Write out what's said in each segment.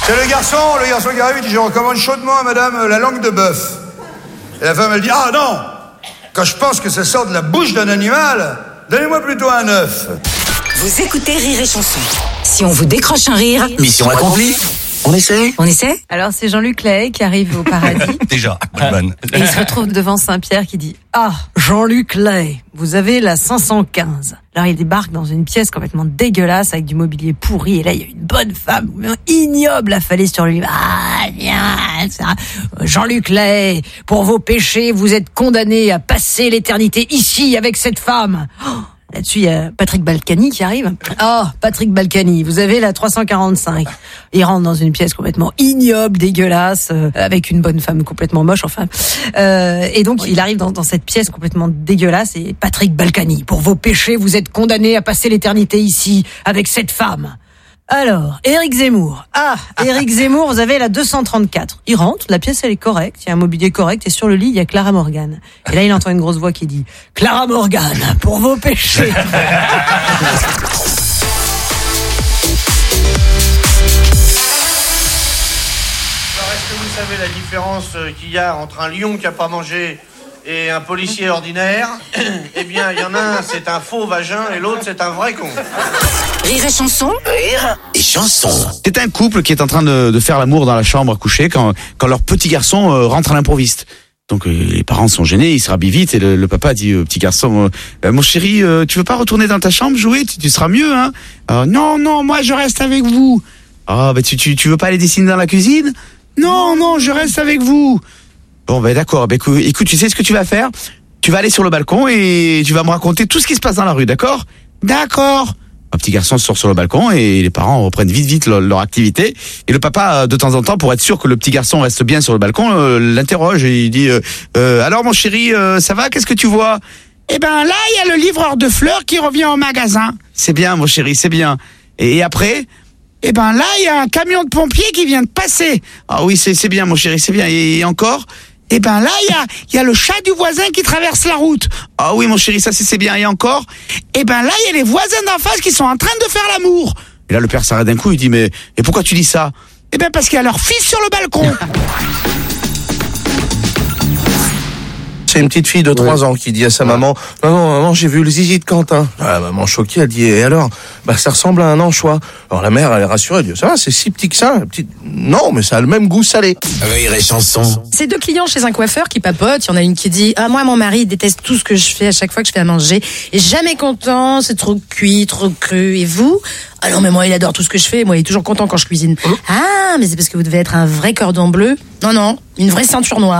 C'est le garçon qui arrive, il dit, je recommande chaudement à madame la langue de bœuf. Et la femme, elle dit, ah non, quand je pense que ça sort de la bouche d'un animal, donnez-moi plutôt un œuf. Vous écoutez Rire et Chanson. Si on vous décroche un rire, mission accomplie. On essaie. Alors c'est Jean-Luc Lahaye qui arrive au paradis. Déjà, bonne. Et il se retrouve devant Saint-Pierre qui dit « Ah, Jean-Luc Lahaye, vous avez la 515 ». Alors il débarque dans une pièce complètement dégueulasse avec du mobilier pourri. Et là, il y a une bonne femme ignoble affalée sur lui. « Ah, viens, ça. Jean-Luc Lahaye, pour vos péchés, vous êtes condamné à passer l'éternité ici avec cette femme. Oh » Là-dessus, il y a Patrick Balkany qui arrive. Oh, Patrick Balkany, vous avez la 345. Il rentre dans une pièce complètement ignoble, dégueulasse, avec une bonne femme complètement moche, enfin. Et donc, il arrive dans cette pièce complètement dégueulasse et Patrick Balkany, pour vos péchés, vous êtes condamné à passer l'éternité ici, avec cette femme. Alors, Éric Zemmour. Ah, Éric Zemmour, vous avez la 234. Il rentre, la pièce elle est correcte, il y a un mobilier correct et sur le lit il y a Clara Morgan. Et là il entend une grosse voix qui dit « Clara Morgan, pour vos péchés !» Est-ce que vous savez la différence qu'il y a entre un lion qui n'a pas mangé et un policier ordinaire? Eh bien, il y en a un, c'est un faux vagin, et l'autre, c'est un vrai con. Rire et Chanson. Rire et chanson. C'est un couple qui est en train de faire l'amour dans la chambre à coucher quand leur petit garçon rentre à l'improviste. Donc les parents sont gênés, ils se rhabillent vite et le papa dit au petit garçon mon chéri, tu veux pas retourner dans ta chambre jouer, tu seras mieux, hein? Non, moi je reste avec vous. Ah tu veux pas aller dessiner dans la cuisine? Non, je reste avec vous. Bon d'accord, écoute, tu sais ce que tu vas faire? Tu vas aller sur le balcon et tu vas me raconter tout ce qui se passe dans la rue, d'accord? D'accord. Un petit garçon sort sur le balcon et les parents reprennent vite leur activité. Et le papa, de temps en temps, pour être sûr que le petit garçon reste bien sur le balcon, l'interroge et il dit alors mon chéri, ça va? Qu'est-ce que tu vois? Eh ben là, il y a le livreur de fleurs qui revient au magasin. C'est bien mon chéri, c'est bien. Et après? Eh ben là, il y a un camion de pompiers qui vient de passer. Ah oui, c'est bien mon chéri, c'est bien. Et encore? Eh ben là, il y a le chat du voisin qui traverse la route. Ah oui, mon chéri, ça c'est bien. Et encore? Eh ben là, il y a les voisins d'en face qui sont en train de faire l'amour. Et là, le père s'arrête d'un coup, il dit, mais pourquoi tu dis ça? Eh ben parce qu'il y a leur fils sur le balcon. C'est une petite fille de 3 ans qui dit à sa maman « Maman, j'ai vu le zizi de Quentin. » La maman choquée, elle dit « Et alors ?»« Ça ressemble à un anchois. » Alors la mère, elle est rassurée, elle dit « Ça va, c'est si petit que ça. » Non, mais ça a le même goût salé. Rire et chanson. C'est 2 clients chez un coiffeur qui papotent. Il y en a une qui dit « Ah, moi, mon mari déteste tout ce que je fais à chaque fois que je fais à manger. Et jamais content, c'est trop cuit, trop cru. Et vous ?» « Ah non, mais moi, il adore tout ce que je fais. Moi, il est toujours content quand je cuisine. »« Ah, mais c'est parce que vous devez être un vrai cordon bleu. »« Non, une vraie ceinture noire. »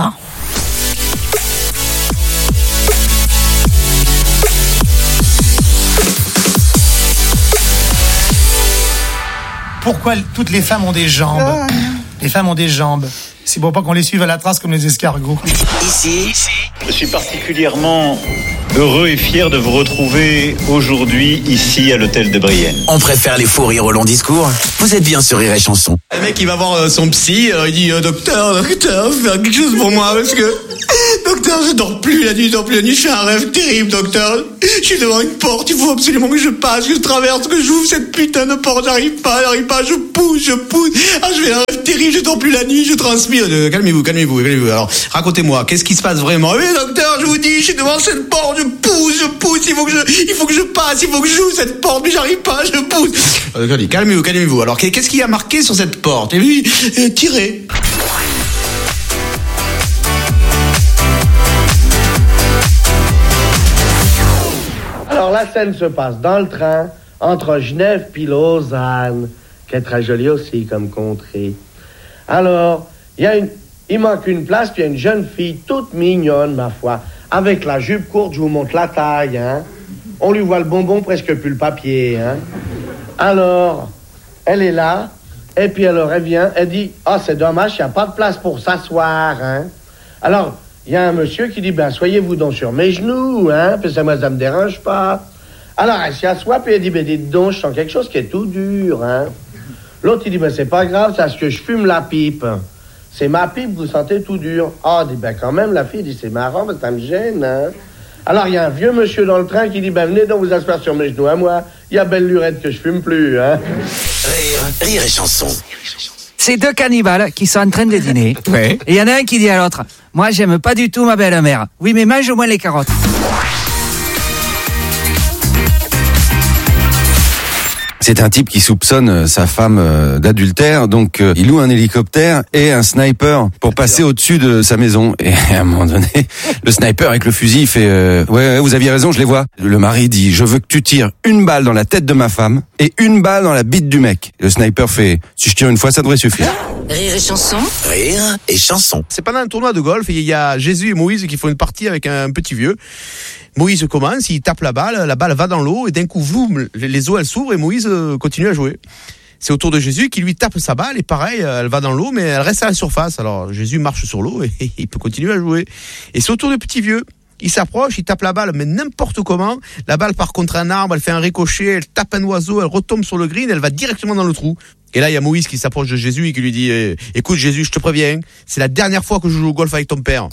Pourquoi toutes les femmes ont des jambes? Les femmes ont des jambes. C'est pour pas qu'on les suive à la trace comme les escargots. Ici. Je suis particulièrement heureux et fier de vous retrouver aujourd'hui ici à l'hôtel de Brienne. On préfère les faux rires au long discours. Vous êtes bien sur Rire et chanson. Le mec il va voir son psy, il dit docteur, faire quelque chose pour moi parce que docteur, je dors plus la nuit, je fais un rêve terrible docteur. Je suis devant une porte, il faut absolument que je passe, que je traverse, que j'ouvre cette putain de porte, j'arrive pas, je pousse. Ah, je fais un rêve terrible, je dors plus la nuit, je transpire. Calmez-vous. Alors, racontez-moi, qu'est-ce qui se passe vraiment? Oui docteur, je vous dis, je suis devant cette porte, je pousse, il faut que je passe, il faut que j'ouvre cette porte, mais j'arrive pas, je pousse. Calmez-vous. Alors, qu'est-ce qu'il y a marqué sur cette porte? Et puis, tirez. Alors la scène se passe dans le train entre Genève puis Lausanne, qui est très jolie aussi comme contrée. Alors, il manque une place, puis il y a une jeune fille toute mignonne, ma foi, avec la jupe courte, je vous montre la taille, hein. On lui voit le bonbon, presque plus le papier, hein. Alors, elle est là, et puis alors elle vient, elle dit « Ah, c'est dommage, il n'y a pas de place pour s'asseoir, hein. » Alors, il y a un monsieur qui dit « Ben, soyez-vous donc sur mes genoux, hein, puis ça me dérange pas. » Alors, elle s'y assoit, puis elle dit « Ben, dites donc, je sens quelque chose qui est tout dur, hein. » L'autre, il dit « Ben, c'est pas grave, c'est parce que je fume la pipe. C'est ma pipe, vous sentez tout dur. » Ah, dit « Ben, quand même, la fille dit « C'est marrant, mais ça me gêne, hein. » Alors, il y a un vieux monsieur dans le train qui dit « Ben, venez donc vous asseoir sur mes genoux à moi. Il y a belle lurette que je fume plus, hein. » Rire et chanson. c'est deux cannibales qui sont en train de dîner. Ouais. Et il y en a un qui dit à l'autre, moi j'aime pas du tout ma belle-mère. Oui, mais mange au moins les carottes. C'est un type qui soupçonne sa femme d'adultère, donc il loue un hélicoptère et un sniper pour passer au-dessus de sa maison. Et à un moment donné, le sniper avec le fusil il fait ouais, vous aviez raison, je les vois. Le mari dit je veux que tu tires une balle dans la tête de ma femme et une balle dans la bite du mec. Le sniper fait si je tire une fois ça devrait suffire. Rire et chanson. Rire et chanson. C'est pendant un tournoi de golf, il y a Jésus et Moïse qui font une partie avec un petit vieux. Moïse commence, il tape la balle va dans l'eau et d'un coup, vroom, les eaux elles s'ouvrent et Moïse continue à jouer. C'est au tour de Jésus qui lui tape sa balle et pareil, elle va dans l'eau mais elle reste à la surface. Alors Jésus marche sur l'eau et il peut continuer à jouer. Et c'est au tour du petit vieux. Il s'approche, il tape la balle, mais n'importe comment. La balle part contre un arbre, elle fait un ricochet, elle tape un oiseau, elle retombe sur le green, elle va directement dans le trou. Et là, il y a Moïse qui s'approche de Jésus et qui lui dit écoute Jésus, je te préviens, c'est la dernière fois que je joue au golf avec ton père.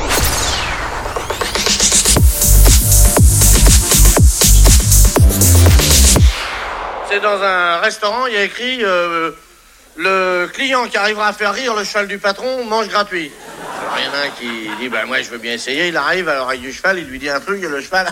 C'est dans un restaurant, il y a écrit le client qui arrivera à faire rire le cheval du patron mange gratuit. Alors il y en a un qui dit moi je veux bien essayer, il arrive à l'oreille du cheval, il lui dit un truc et le cheval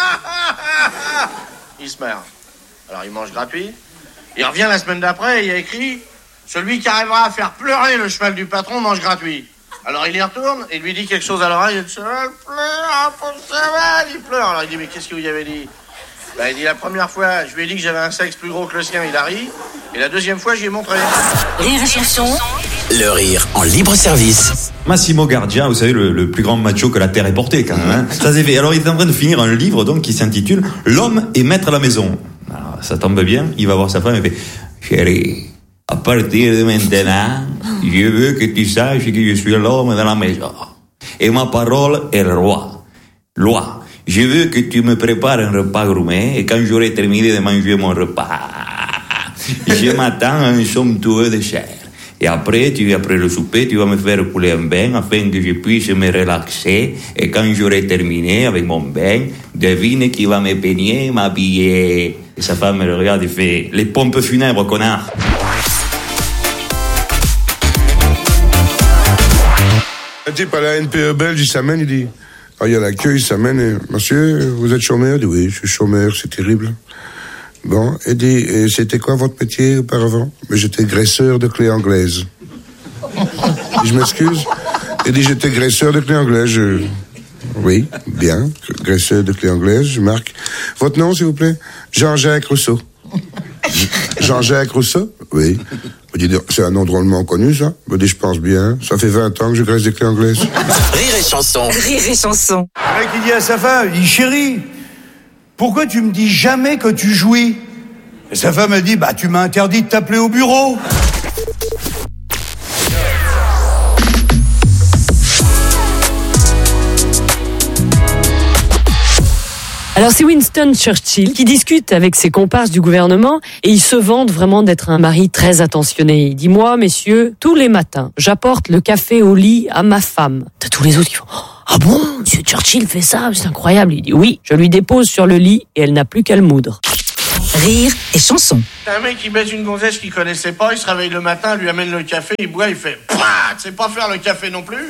il se marre. Alors il mange gratuit. Il revient la semaine d'après et il y a écrit celui qui arrivera à faire pleurer le cheval du patron mange gratuit. Alors il y retourne et lui dit quelque chose à l'oreille et le cheval pleure, pour le cheval, il pleure. Alors il dit mais qu'est-ce que vous y avez dit? Il dit la première fois, je lui ai dit que j'avais un sexe plus gros que le sien, il a ri. Et la deuxième fois, je lui ai montré. Rire et chanson. Le rire en libre service. Massimo Gardia, vous savez, le plus grand macho que la Terre ait porté, quand même. Hein. Ça c'est fait. Alors, il est en train de finir un livre, donc, qui s'intitule L'homme est maître à la maison. Alors, ça tombe bien, il va voir sa femme et fait chérie, à partir de maintenant, je veux que tu saches que je suis l'homme de la maison. Et ma parole est le roi. Loi. Je veux que tu me prépares un repas gourmet et quand j'aurai terminé de manger mon repas, je m'attends à un somptueux dessert. Et après le souper, tu vas me faire couler un bain afin que je puisse me relaxer. Et quand j'aurai terminé avec mon bain, devine qui va me peigner, m'habiller. Et sa femme me le regarde et fait les pompes funèbres, connard. Un type à la NPE belge, il s'amène, il dit... il y a la queue, il s'amène et... Monsieur, vous êtes chômeur? Il dit oui, je suis chômeur, c'est terrible. Bon, il dit, et c'était quoi votre métier auparavant? Mais j'étais graisseur de clés anglaises. Je m'excuse. Il dit, j'étais graisseur de clés anglaises. Oui, bien, graisseur de clés anglaises, je marque. Votre nom, s'il vous plaît? Jean-Jacques Rousseau. Jean-Jacques Rousseau? Oui. C'est un nom drôlement connu, ça. Je pense bien. Ça fait 20 ans que je graisse des clés anglaises. Rire et chanson. Rire et chanson. Le mec, il dit à sa femme, il dit, chérie, pourquoi tu me dis jamais que tu jouis? Et sa femme, elle dit, tu m'as interdit de t'appeler au bureau. Alors c'est Winston Churchill qui discute avec ses comparses du gouvernement et il se vante vraiment d'être un mari très attentionné. Il dit moi, messieurs, tous les matins, j'apporte le café au lit à ma femme. T'as tous les autres qui font ah bon, monsieur Churchill fait ça, c'est incroyable. Il dit oui, je lui dépose sur le lit et elle n'a plus qu'à le moudre. Rire et chanson. T'as un mec qui baise une gonzesse qu'il connaissait pas, il se réveille le matin, lui amène le café, il boit, il fait tu sais pas faire le café non plus.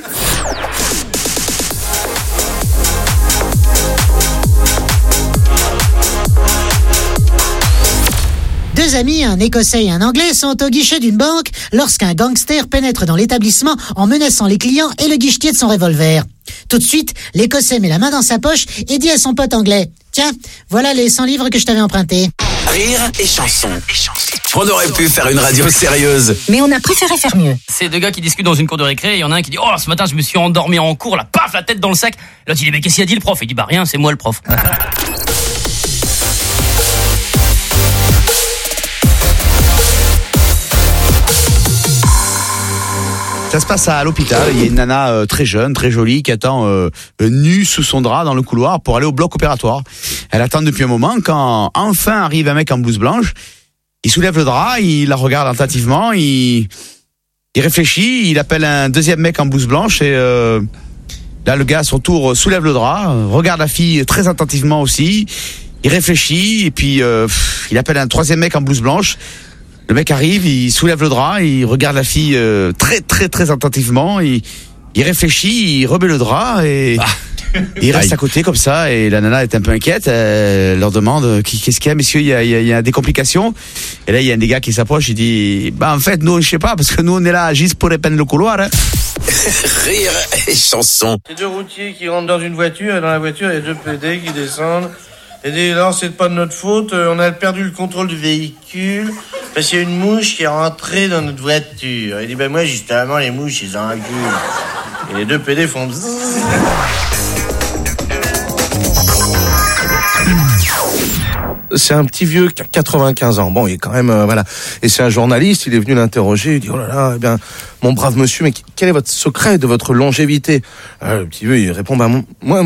Deux amis, un Écossais et un Anglais, sont au guichet d'une banque lorsqu'un gangster pénètre dans l'établissement en menaçant les clients et le guichetier de son revolver. Tout de suite, l'Écossais met la main dans sa poche et dit à son pote anglais « Tiens, voilà les 100 livres que je t'avais empruntés. » Rire et chanson. On aurait pu faire une radio sérieuse. Mais on a préféré faire mieux. C'est deux gars qui discutent dans une cour de récré, il y en a un qui dit « Oh, ce matin, je me suis endormi en cours, là, paf, la tête dans le sac. » L'autre, il dit « Mais qu'est-ce qu'il a dit le prof ?» Il dit « Bah rien, c'est moi le prof. » Ça se passe à l'hôpital, il y a une nana très jeune, très jolie, qui attend nue sous son drap dans le couloir pour aller au bloc opératoire. Elle attend depuis un moment quand enfin arrive un mec en blouse blanche. Il soulève le drap, il la regarde attentivement, il réfléchit, il appelle un deuxième mec en blouse blanche et là le gars à son tour soulève le drap, regarde la fille très attentivement aussi, il réfléchit et puis il appelle un troisième mec en blouse blanche. Le mec arrive, il soulève le drap, il regarde la fille très très très attentivement, il réfléchit, il remet le drap et il reste à côté comme ça. Et la nana est un peu inquiète, elle leur demande qu'est-ce qu'il y a, messieurs, il y a des complications. Et là il y a un des gars qui s'approche, il dit en fait nous je sais pas parce que nous on est là juste pour répandre le couloir. Hein. Rire et chanson. C'est deux routiers qui rentrent dans une voiture et dans la voiture il y a deux PD qui descendent. Et disent non, c'est pas de notre faute, on a perdu le contrôle du véhicule parce qu'il y a une mouche qui est rentrée dans notre voiture. Il dit ben moi justement les mouches ils ont un cul. Et les deux PD font C'est un petit vieux qui a 95 ans. Bon, il est quand même voilà. Et c'est un journaliste. Il est venu l'interroger. Il dit oh là là, eh bien, mon brave monsieur, mais quel est votre secret de votre longévité? Le petit vieux, il répond bah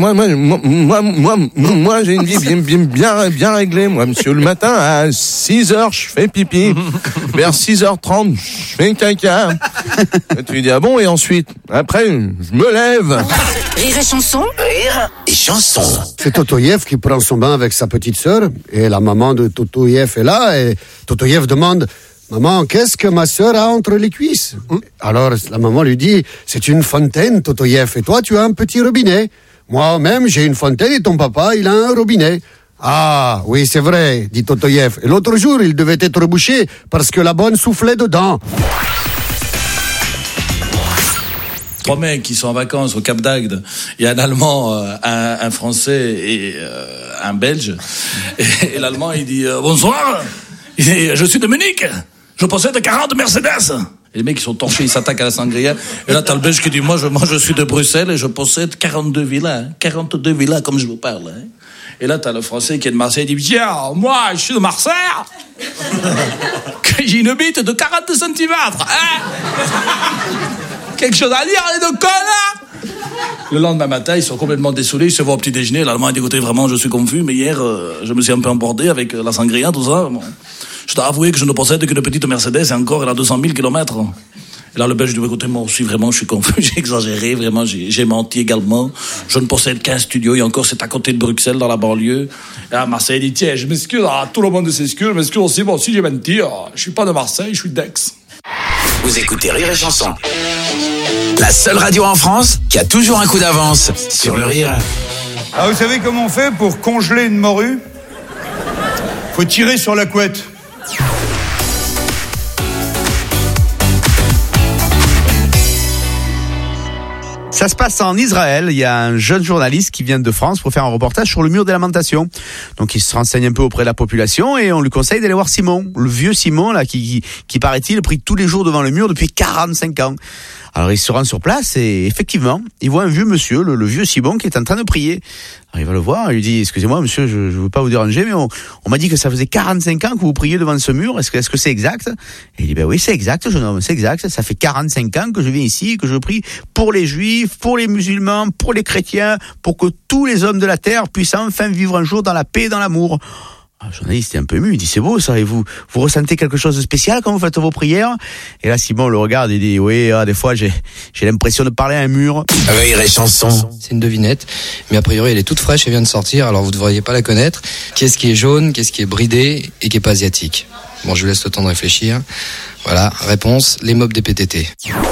moi, j'ai une vie bien réglée. Moi, monsieur, le matin à 6h, je fais pipi. Vers 6h30, je fais caca. Et tu lui dis ah bon? Et ensuite, après, je me lève. Rire et chanson. Rire et chanson. C'est Totoyev qui prend son bain avec sa petite sœur et la maman de Totoyev est là et Totoyev demande « Maman, qu'est-ce que ma sœur a entre les cuisses ?» Alors la maman lui dit « C'est une fontaine, Totoyev, et toi tu as un petit robinet. Moi-même j'ai une fontaine et ton papa il a un robinet. » Ah, oui c'est vrai, dit Totoyev. Et l'autre jour il devait être bouché parce que la bonne soufflait dedans. Trois mecs qui sont en vacances au Cap d'Agde. Il y a un Allemand, un Français et un Belge. Et l'Allemand, il dit bonsoir. Il dit je suis Dominique. Je possède 40 Mercedes. Et les mecs, ils sont torchés, ils s'attaquent à la sangria. Et là, t'as le Belge qui dit moi, je suis de Bruxelles et je possède 42 villas. 42 villas comme je vous parle. Hein. Et là, t'as le Français qui est de Marseille. Il dit tiens, moi, je suis de Marseille. J'ai une bite de 40 centimètres. Hein. Quelque chose à dire, les deux connards. Le lendemain matin, ils sont complètement dessoulés, ils se voient au petit déjeuner. L'Allemand dit écoutez, vraiment, je suis confus, mais hier, je me suis un peu embordé avec la sangria, tout ça. Bon. Je dois avouer que je ne possède qu'une petite Mercedes et encore, elle a 200 000 kilomètres. Et là, le Belge dit écoutez, moi aussi, vraiment, je suis confus, j'ai exagéré, vraiment, j'ai menti également. Je ne possède qu'un studio et encore, c'est à côté de Bruxelles, dans la banlieue. Et à Marseille, il dit tiens, je m'excuse, tout le monde s'excuse, je m'excuse aussi, moi aussi, j'ai menti. Je suis pas de Marseille, je suis d'Aix. Vous écoutez Rire et chanson. La seule radio en France qui a toujours un coup d'avance sur le rire. Ah, vous savez comment on fait pour congeler une morue? Faut tirer sur la couette. Ça se passe en Israël. Il y a un jeune journaliste qui vient de France pour faire un reportage sur le mur des lamentations. Donc il se renseigne un peu auprès de la population et on lui conseille d'aller voir Simon, le vieux Simon là qui paraît-il prie tous les jours devant le mur depuis 45 ans. Alors il se rend sur place et effectivement, il voit un vieux monsieur, le vieux Simon qui est en train de prier. Alors il va le voir, il lui dit excusez-moi monsieur, je veux pas vous déranger mais on m'a dit que ça faisait 45 ans que vous priez devant ce mur. Est-ce que c'est exact? Et il dit ben oui, c'est exact jeune homme, c'est exact. Ça fait 45 ans que je viens ici, que je prie pour les juifs, pour les musulmans, pour les chrétiens, pour que tous les hommes de la terre puissent enfin vivre un jour dans la paix et dans l'amour. Le journaliste est un peu ému, il dit c'est beau ça, et vous ressentez quelque chose de spécial quand vous faites vos prières? Et là Simon le regarde et dit oui, des fois j'ai l'impression de parler à un mur. Rire et chanson. C'est une devinette, mais a priori elle est toute fraîche et vient de sortir, alors vous devriez pas la connaître. Qu'est-ce qui est jaune, qu'est-ce qui est bridé et qui est pas asiatique? Bon, je vous laisse le temps de réfléchir. Voilà, réponse, les mobs des PTT.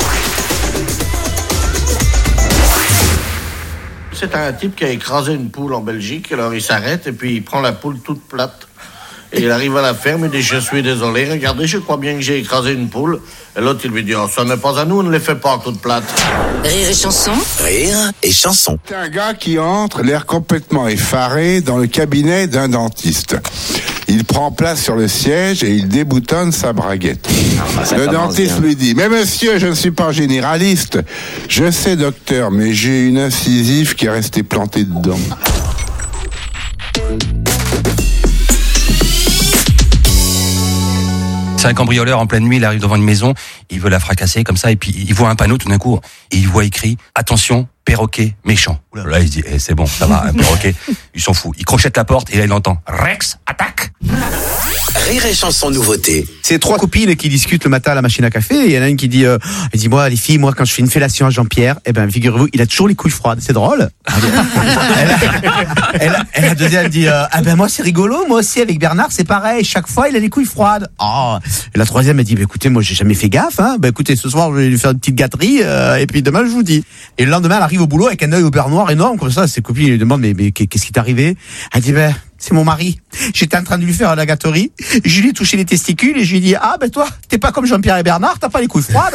C'est un type qui a écrasé une poule en Belgique, alors il s'arrête et puis il prend la poule toute plate. Et il arrive à la ferme, il dit je suis désolé, regardez, je crois bien que j'ai écrasé une poule. Et l'autre il lui dit oh, ça n'est pas à nous, on ne les fait pas toutes plates. Rire et chanson. Rire et chanson. C'est un gars qui entre, l'air complètement effaré, dans le cabinet d'un dentiste. Il prend place sur le siège et il déboutonne sa braguette. Le dentiste lui dit « Mais monsieur, je ne suis pas généraliste. Je sais, docteur, mais j'ai une incisive qui est restée plantée dedans. » C'est un cambrioleur en pleine nuit, il arrive devant une maison, il veut la fracasser comme ça, et puis il voit un panneau tout d'un coup, et il voit écrit « Attention, perroquet méchant. Là, il se dit, c'est bon, ça va, un perroquet. Il s'en fout. Il crochette la porte et là, il entend Rex, attaque. Rire et chanson nouveauté. C'est 3 copines qui discutent le matin à la machine à café. Et il y en a une qui dit, elle dit, moi, les filles, moi, quand je fais une fellation à Jean-Pierre, eh ben, figurez-vous, il a toujours les couilles froides. C'est drôle. La deuxième dit, ah ben, moi, c'est rigolo. Moi aussi, avec Bernard, c'est pareil. Chaque fois, il a les couilles froides. Oh. Et la troisième, elle dit, bah, écoutez, moi, j'ai jamais fait gaffe, hein. Bah, écoutez, ce soir, je vais lui faire une petite gâterie, et puis demain, je vous dis. Et le lendemain, elle arrive au boulot avec un œil au beurre noir énorme, comme ça. Ses copines lui demandent, mais qu'est-ce qui t'est arrivé? Elle dit, ben, c'est mon mari. J'étais en train de lui faire la gâterie. Je lui ai touché les testicules et je lui ai dit, ah ben toi, t'es pas comme Jean-Pierre et Bernard, t'as pas les couilles froides.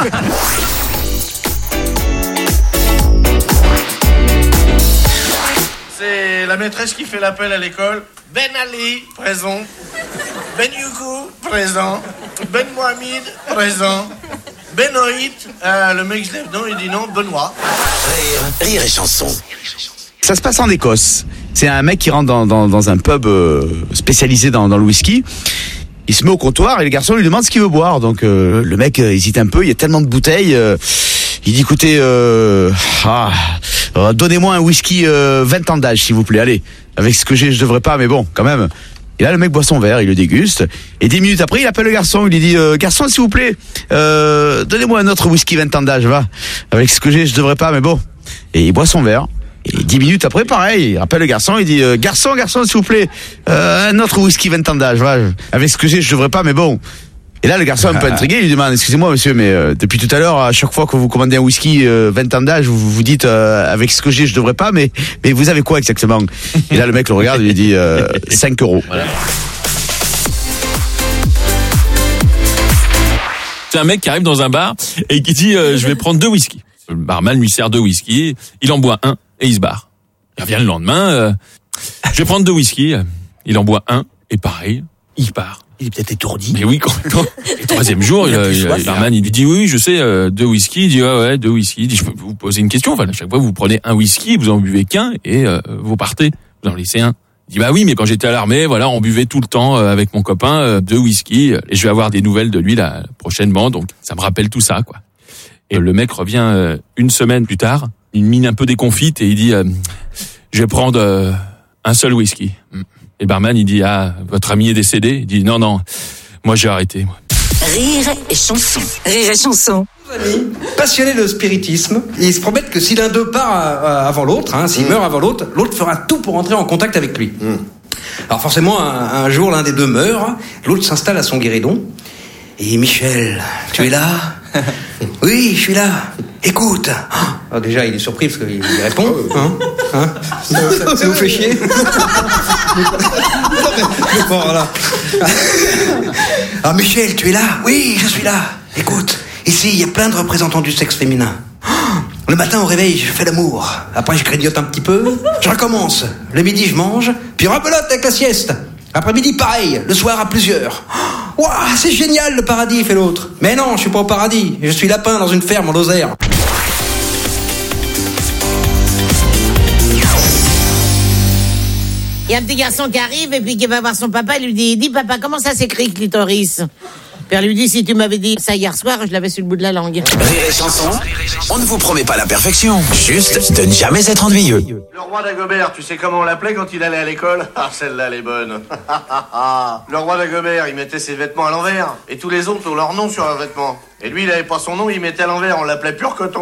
C'est la maîtresse qui fait l'appel à l'école. Ben Ali, présent. Ben Youkou, présent. Ben Mohamed, présent. Benoît, le mec se lève, non, il dit non, Benoît. Rire et chanson. Ça se passe en Écosse. C'est un mec qui rentre dans un pub spécialisé dans le whisky. Il se met au comptoir et le garçon lui demande ce qu'il veut boire. Donc le mec hésite un peu, il y a tellement de bouteilles. Il dit, écoutez, donnez-moi un whisky 20 ans d'âge, s'il vous plaît. Allez, avec ce que j'ai, je devrais pas, mais bon, quand même. Et là, le mec boit son verre, il le déguste. Et 10 minutes après, il appelle le garçon. Il lui dit, garçon, s'il vous plaît, donnez-moi un autre whisky 20 ans d'âge, va. Avec ce que j'ai, je devrais pas, mais bon. Et il boit son verre. Et 10 minutes après, pareil, il rappelle le garçon, il dit, garçon, s'il vous plaît, un autre whisky 20 ans d'âge, va. Avec ce que j'ai, je devrais pas, mais bon. Et là, le garçon, un peu intrigué, il lui demande, excusez-moi, monsieur, mais depuis tout à l'heure, à chaque fois que vous commandez un whisky 20 ans d'âge, vous dites, avec ce que j'ai, je devrais pas, mais vous avez quoi exactement? Et là, le mec le regarde, il lui dit, 5 €. Voilà. C'est un mec qui arrive dans un bar et qui dit, je vais prendre 2 whisky. Le barman lui sert 2 whisky, il en boit un et il se barre. Il revient le lendemain, je vais prendre 2 whisky, il en boit un et pareil, il part. Il est peut-être étourdi. Mais oui, complètement. Le 3e jour, le barman, il lui dit, oui, je sais, 2 whisky. Il dit, ouais, 2 whisky. Il dit, je peux vous poser une question. Enfin, à chaque fois, vous prenez un whisky, vous en buvez qu'un et vous partez. Vous en laissez un. Il dit, bah oui, mais quand j'étais à l'armée, voilà, on buvait tout le temps avec mon copain 2 whisky et je vais avoir des nouvelles de lui là, prochainement. Donc, ça me rappelle tout ça, quoi. Et le mec revient 1 semaine plus tard, une mine un peu déconfite et il dit, je vais prendre un seul whisky. Et le barman, il dit, ah, votre ami est décédé? Il dit, non, moi j'ai arrêté. Moi. Rire et chanson. Rire et chanson. Amis passionnés de spiritisme, ils se promettent que si l'un d'eux part avant l'autre, s'il meurt avant l'autre, l'autre fera tout pour entrer en contact avec lui. Alors forcément, un jour, l'un des deux meurt, l'autre s'installe à son guéridon. Et Michel, tu es là? Oui, je suis là. Écoute. Alors déjà, il est surpris parce qu'il répond. Ça vous fait chier? Bon, voilà. Alors Michel, tu es là? Oui, je suis là. Écoute, ici, il y a plein de représentants du sexe féminin. Le matin au réveil, je fais l'amour. Après, je grignote un petit peu. Je recommence. Le midi, je mange. Puis rebelote avec la sieste. Après-midi, pareil. Le soir, à plusieurs. Waouh, c'est génial le paradis, fait l'autre. Mais non, je suis pas au paradis. Je suis lapin dans une ferme en Lozère. Il y a un petit garçon qui arrive et puis qui va voir son papa. Il lui dit, dis papa, comment ça s'écrit clitoris? Père lui dit, si tu m'avais dit ça hier soir, je l'avais sur le bout de la langue. Rire et chanson, on ne vous promet pas la perfection, juste de ne jamais être ennuyeux. Le roi d'Agobert, tu sais comment on l'appelait quand il allait à l'école? Ah, celle-là, elle est bonne. Le roi d'Agobert, il mettait ses vêtements à l'envers. Et tous les autres ont leur nom sur leurs vêtements. Et lui, il avait pas son nom, il mettait à l'envers. On l'appelait pur coton.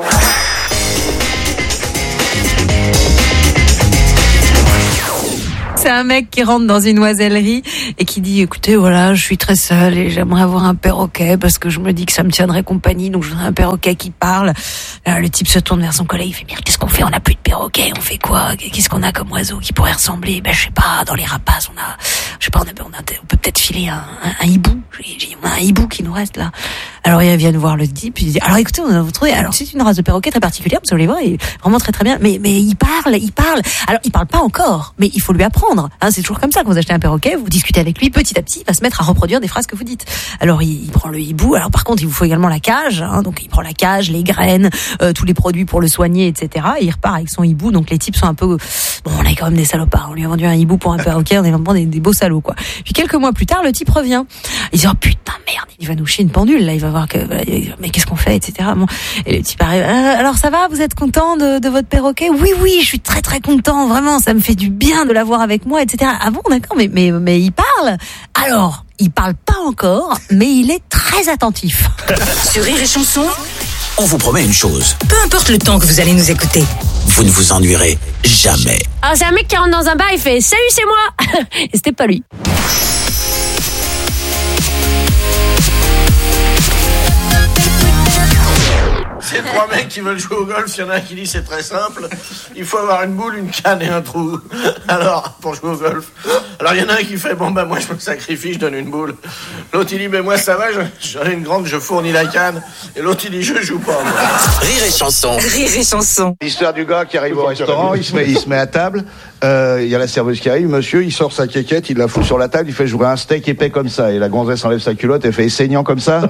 C'est un mec qui rentre dans une oisellerie et qui dit, écoutez, voilà, je suis très seul et j'aimerais avoir un perroquet parce que je me dis que ça me tiendrait compagnie, donc je voudrais un perroquet qui parle. Là, le type se tourne vers son collègue, il fait, mais qu'est-ce qu'on fait? On n'a plus de perroquet, on fait quoi? Qu'est-ce qu'on a comme oiseau qui pourrait ressembler? Ben, je sais pas, dans les rapaces, on peut peut-être filer un hibou. On a un hibou qui nous reste là. Alors, ils viennent voir le type, il dit, alors écoutez, on a trouvé, alors c'est une race de perroquet très particulière, vous allez voir, il est vraiment très très bien, mais il parle. Alors, il parle pas encore, mais il faut lui apprendre. comprendre. Hein, c'est toujours comme ça, quand vous achetez un perroquet, vous discutez avec lui, petit à petit, il va se mettre à reproduire des phrases que vous dites. Alors il prend le hibou, alors par contre il vous faut également la cage, hein, donc il prend la cage, les graines, tous les produits pour le soigner, etc. Et il repart avec son hibou, donc les types sont un peu... Bon, on est quand même des salopards, on lui a vendu un hibou pour un perroquet, on est vraiment des beaux salauds, quoi. Puis quelques mois plus tard, le type revient. Il dit, oh putain, merde, il va nous chier une pendule, là, il va voir que... Mais qu'est-ce qu'on fait, etc. Bon. Et le type arrive, alors ça va, vous êtes content de votre perroquet? Oui, je suis très très content, vraiment, ça me fait du bien de l'avoir avec moi, etc. Ah bon, d'accord, mais il parle? Alors, il parle pas encore, mais il est très attentif. Sur Rire et Chanson, on vous promet une chose. Peu importe le temps que vous allez nous écouter, vous ne vous ennuierez jamais. Ah, c'est un mec qui rentre dans un bar, il fait « Salut, c'est moi !» Et c'était pas lui. C'est 3 mecs qui veulent jouer au golf, il y en a un qui dit c'est très simple, il faut avoir une boule, une canne et un trou. Alors, pour jouer au golf. Alors il y en a un qui fait, bon bah moi je me sacrifie, je donne une boule. L'autre il dit, mais moi ça va, j'en ai une grande, je fournis la canne. Et l'autre il dit, je joue pas. Moi. Rire et Chanson. Rire et Chanson. L'histoire du gars qui arrive au restaurant, il se met à table, il y a la serveuse qui arrive, monsieur, il sort sa quéquette, il la fout sur la table, il fait, je voudrais un steak épais comme ça. Et la gonzesse enlève sa culotte, elle fait, saignant comme ça.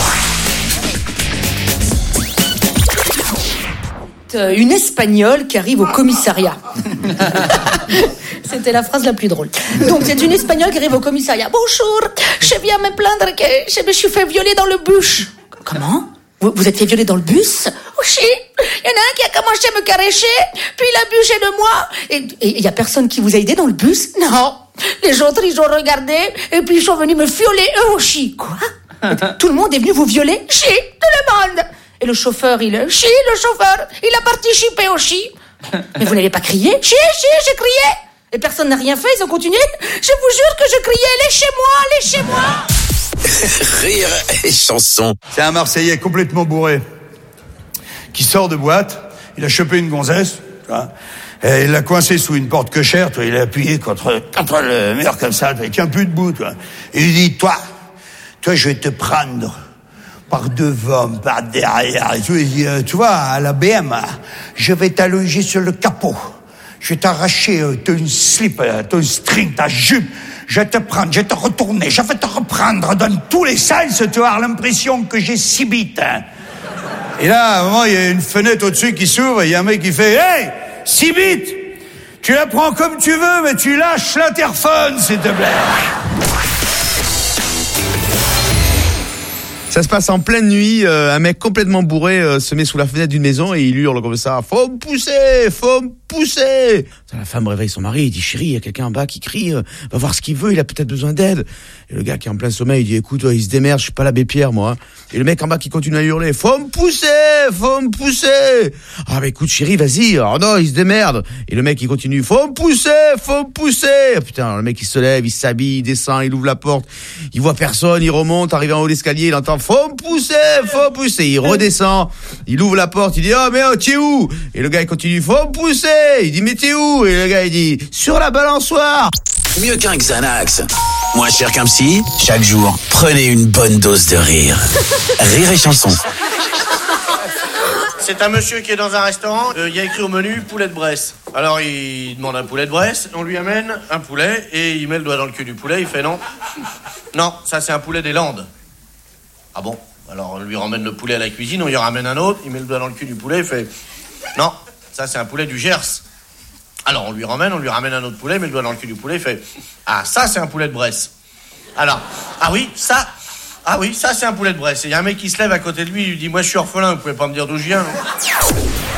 Une Espagnole qui arrive au commissariat. C'était la phrase la plus drôle. Donc, c'est une Espagnole qui arrive au commissariat. Bonjour, je viens me plaindre que je me suis fait violer dans le bus. Comment? Vous êtes fait violer dans le bus? Oh, si. Il y en a un qui a commencé à me caresser, puis il a abusé de moi. Et il y a personne qui vous a aidé dans le bus? Non. Les autres, ils ont regardé, et puis ils sont venus me violer eux aussi. Quoi? Tout le monde est venu vous violer? Si, tout le monde. Et le chauffeur, si, le chauffeur, il a participé aussi. Mais vous n'avez pas crié? Si, j'ai crié. Et personne n'a rien fait, ils ont continué. Je vous jure que je criais, laissez-moi. Rire et Chanson. C'est un Marseillais complètement bourré qui sort de boîte. Il a chopé une gonzesse, tu vois, et il l'a coincée sous une porte cochère. Il l'a appuyé contre le mur comme ça, avec un peu de bout. Tu vois. Et il dit, toi, je vais te prendre par devant, par derrière. Et tu vois, à la BM, je vais t'allonger sur le capot. Je vais t'arracher ton slip, ton string, ta jupe. Je vais te prendre, je vais te retourner, je vais te reprendre dans tous les sens. Tu vas avoir l'impression que j'ai 6 bites. Hein. Et là, à un moment, il y a une fenêtre au-dessus qui s'ouvre, et il y a un mec qui fait « Hey, 6 bites, tu la prends comme tu veux, mais tu lâches l'interphone, s'il te plaît. » Ça se passe en pleine nuit, un mec complètement bourré se met sous la fenêtre d'une maison et il hurle comme ça, faut me pousser. La femme réveille son mari, il dit, chérie, il y a quelqu'un en bas qui crie, va voir ce qu'il veut, il a peut-être besoin d'aide. Et le gars qui est en plein sommeil, il dit, écoute, il se démerde, je suis pas l'abbé Pierre, moi. Et le mec en bas qui continue à hurler, faut me pousser. Ah, bah écoute, chérie, vas-y. Oh non, il se démerde. Et le mec il continue, faut me pousser. Ah, putain, le mec il se lève, il s'habille, il descend, il ouvre la porte, il voit personne, il remonte, arrivé en haut de l'escalier, il entend, faut me pousser. Il redescend, il ouvre la porte, il dit, oh mais t'es où? Et le gars il continue, faut me pousser. Il dit, mais t'es où? Et le gars il dit, sur la balançoire. Mieux qu'un Xanax, moins cher qu'un psy, chaque jour, prenez une bonne dose de rire. Rire et Chanson. C'est un monsieur qui est dans un restaurant, il y a écrit au menu poulet de Bresse. Alors il demande un poulet de Bresse, on lui amène un poulet et il met le doigt dans le cul du poulet, il fait non. Non, ça c'est un poulet des Landes. Ah bon? Alors on lui ramène le poulet à la cuisine, on lui ramène un autre, il met le doigt dans le cul du poulet, il fait non, ça c'est un poulet du Gers. Alors on lui ramène un autre poulet, met le doigt dans le cul du poulet, il fait ah ça c'est un poulet de Bresse. Alors, ah oui, ça c'est un poulet de Bresse. Et il y a un mec qui se lève à côté de lui, il lui dit moi je suis orphelin, vous pouvez pas me dire d'où je viens, non?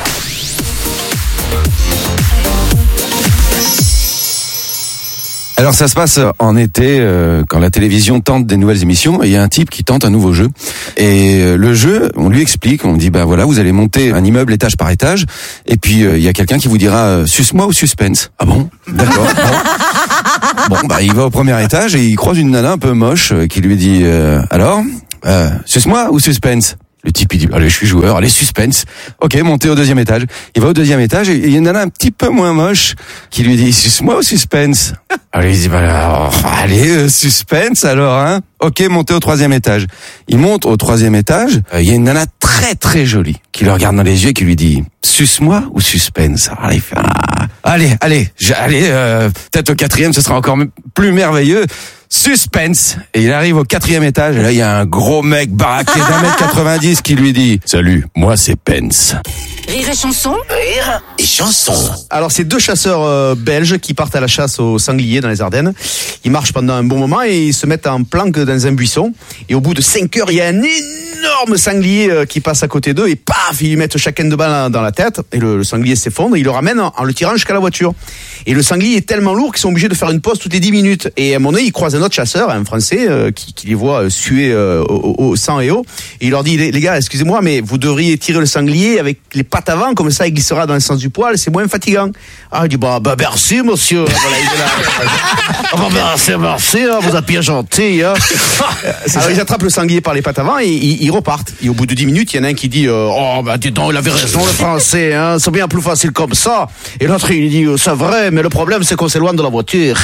Alors ça se passe en été quand la télévision tente des nouvelles émissions et il y a un type qui tente un nouveau jeu et le jeu on lui explique, on dit bah voilà vous allez monter un immeuble étage par étage et puis il y a quelqu'un qui vous dira suce-moi ou suspense. Ah bon? D'accord. Bon bah il va au premier étage et il croise une nana un peu moche qui lui dit alors suce-moi ou suspense? Le type il dit allez je suis joueur, allez suspense. Ok, montez au deuxième étage. Il va au deuxième étage et il y a une nana un petit peu moins moche qui lui dit suce-moi ou suspense? Alors il dit allez suspense alors hein. Ok, montez au troisième étage. Il monte au troisième étage. Il y a une nana très très jolie qui le regarde dans les yeux et qui lui dit suce-moi ou suspense? Alors il fait Allez, peut-être au 4e, ce sera encore plus merveilleux. Suspense. Et il arrive au 4e étage, et là, il y a un gros mec baraqué d'1m90 qui lui dit « Salut, moi c'est Pence ». Rire et chanson. Rire et chanson. Alors, c'est 2 chasseurs belges qui partent à la chasse au sanglier dans les Ardennes. Ils marchent pendant un bon moment et ils se mettent en planque dans un buisson. Et au bout de 5 heures, il y a un énorme sanglier qui passe à côté d'eux et paf, ils lui mettent chacun de balles dans la tête. Et le sanglier s'effondre, ils le ramènent en le tirant jusqu'à la voiture. Et le sanglier est tellement lourd qu'ils sont obligés de faire une pause toutes les 10 minutes. Et à un moment donné, ils croisent un autre chasseur, un Français, qui les voit suer au sang et eau. Et il leur dit, les gars, excusez-moi, mais vous devriez tirer le sanglier avec les pattes avant, comme ça il glissera dans le sens du poil, c'est moins fatigant. Ah, il dit, bah merci monsieur. Voilà, il est là. Merci, hein, vous êtes bien gentil. Hein. Alors ils attrapent le sanglier par les pattes avant et ils repartent. Et au bout de 10 minutes, il y en a un qui dit, dis donc, il avait raison le Français, hein, c'est bien plus facile comme ça. Et l'autre il dit, c'est vrai, mais le problème c'est qu'on s'éloigne de la voiture.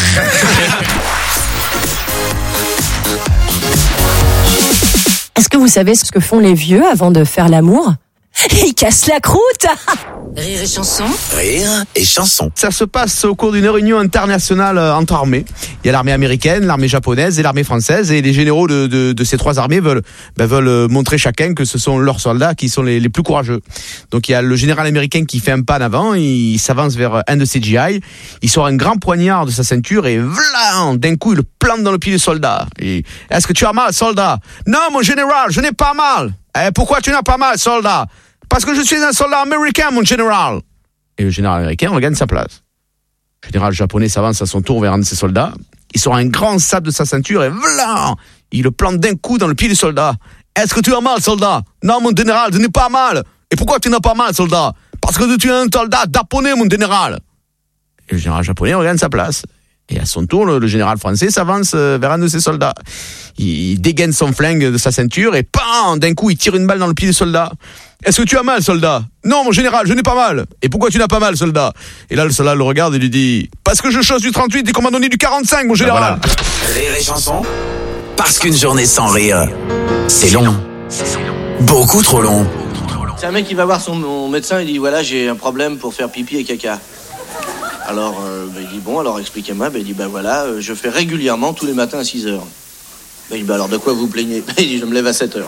Est-ce que vous savez ce que font les vieux avant de faire l'amour? Ils cassent la croûte. Rire et chanson. Rire et chanson. Ça se passe au cours d'une réunion internationale entre armées. Il y a l'armée américaine, l'armée japonaise et l'armée française. Et les généraux de ces 3 armées veulent montrer chacun que ce sont leurs soldats qui sont les plus courageux. Donc il y a le général américain qui fait un pas en avant. Il s'avance vers un de ses GI. Il sort un grand poignard de sa ceinture et vlan, d'un coup il le plante dans le pied du soldat. Et, est-ce que tu as mal, soldat? Non, mon général, je n'ai pas mal. Pourquoi tu n'as pas mal, soldat? Parce que je suis un soldat américain, mon général. Et le général américain regagne sa place. Le général japonais s'avance à son tour vers un de ses soldats. Il sort un grand sabre de sa ceinture et vlan, il le plante d'un coup dans le pied du soldat. Est-ce que tu as mal, soldat? Non, mon général, je n'ai pas mal. Et pourquoi tu n'as pas mal, soldat? Parce que tu es un soldat japonais, mon général. Et le général japonais regagne sa place. Et à son tour, le général français s'avance vers un de ses soldats. Il dégaine son flingue de sa ceinture et pam, d'un coup, il tire une balle dans le pied du soldat. Est-ce que tu as mal, soldat? Non, mon général, je n'ai pas mal. Et pourquoi tu n'as pas mal, soldat? Et là, le soldat le regarde et lui dit, parce que je chasse du 38 et qu'on m'a donné du 45, mon général. Voilà. Rire et chanson. Parce qu'une journée sans rire, c'est long. Beaucoup trop long. C'est un mec qui va voir son médecin et dit, voilà, j'ai un problème pour faire pipi et caca. Alors, il dit, bon, alors expliquez-moi. Il dit, voilà, je fais régulièrement tous les matins à 6h. Il dit, alors de quoi vous plaignez? Il dit, je me lève à 7h.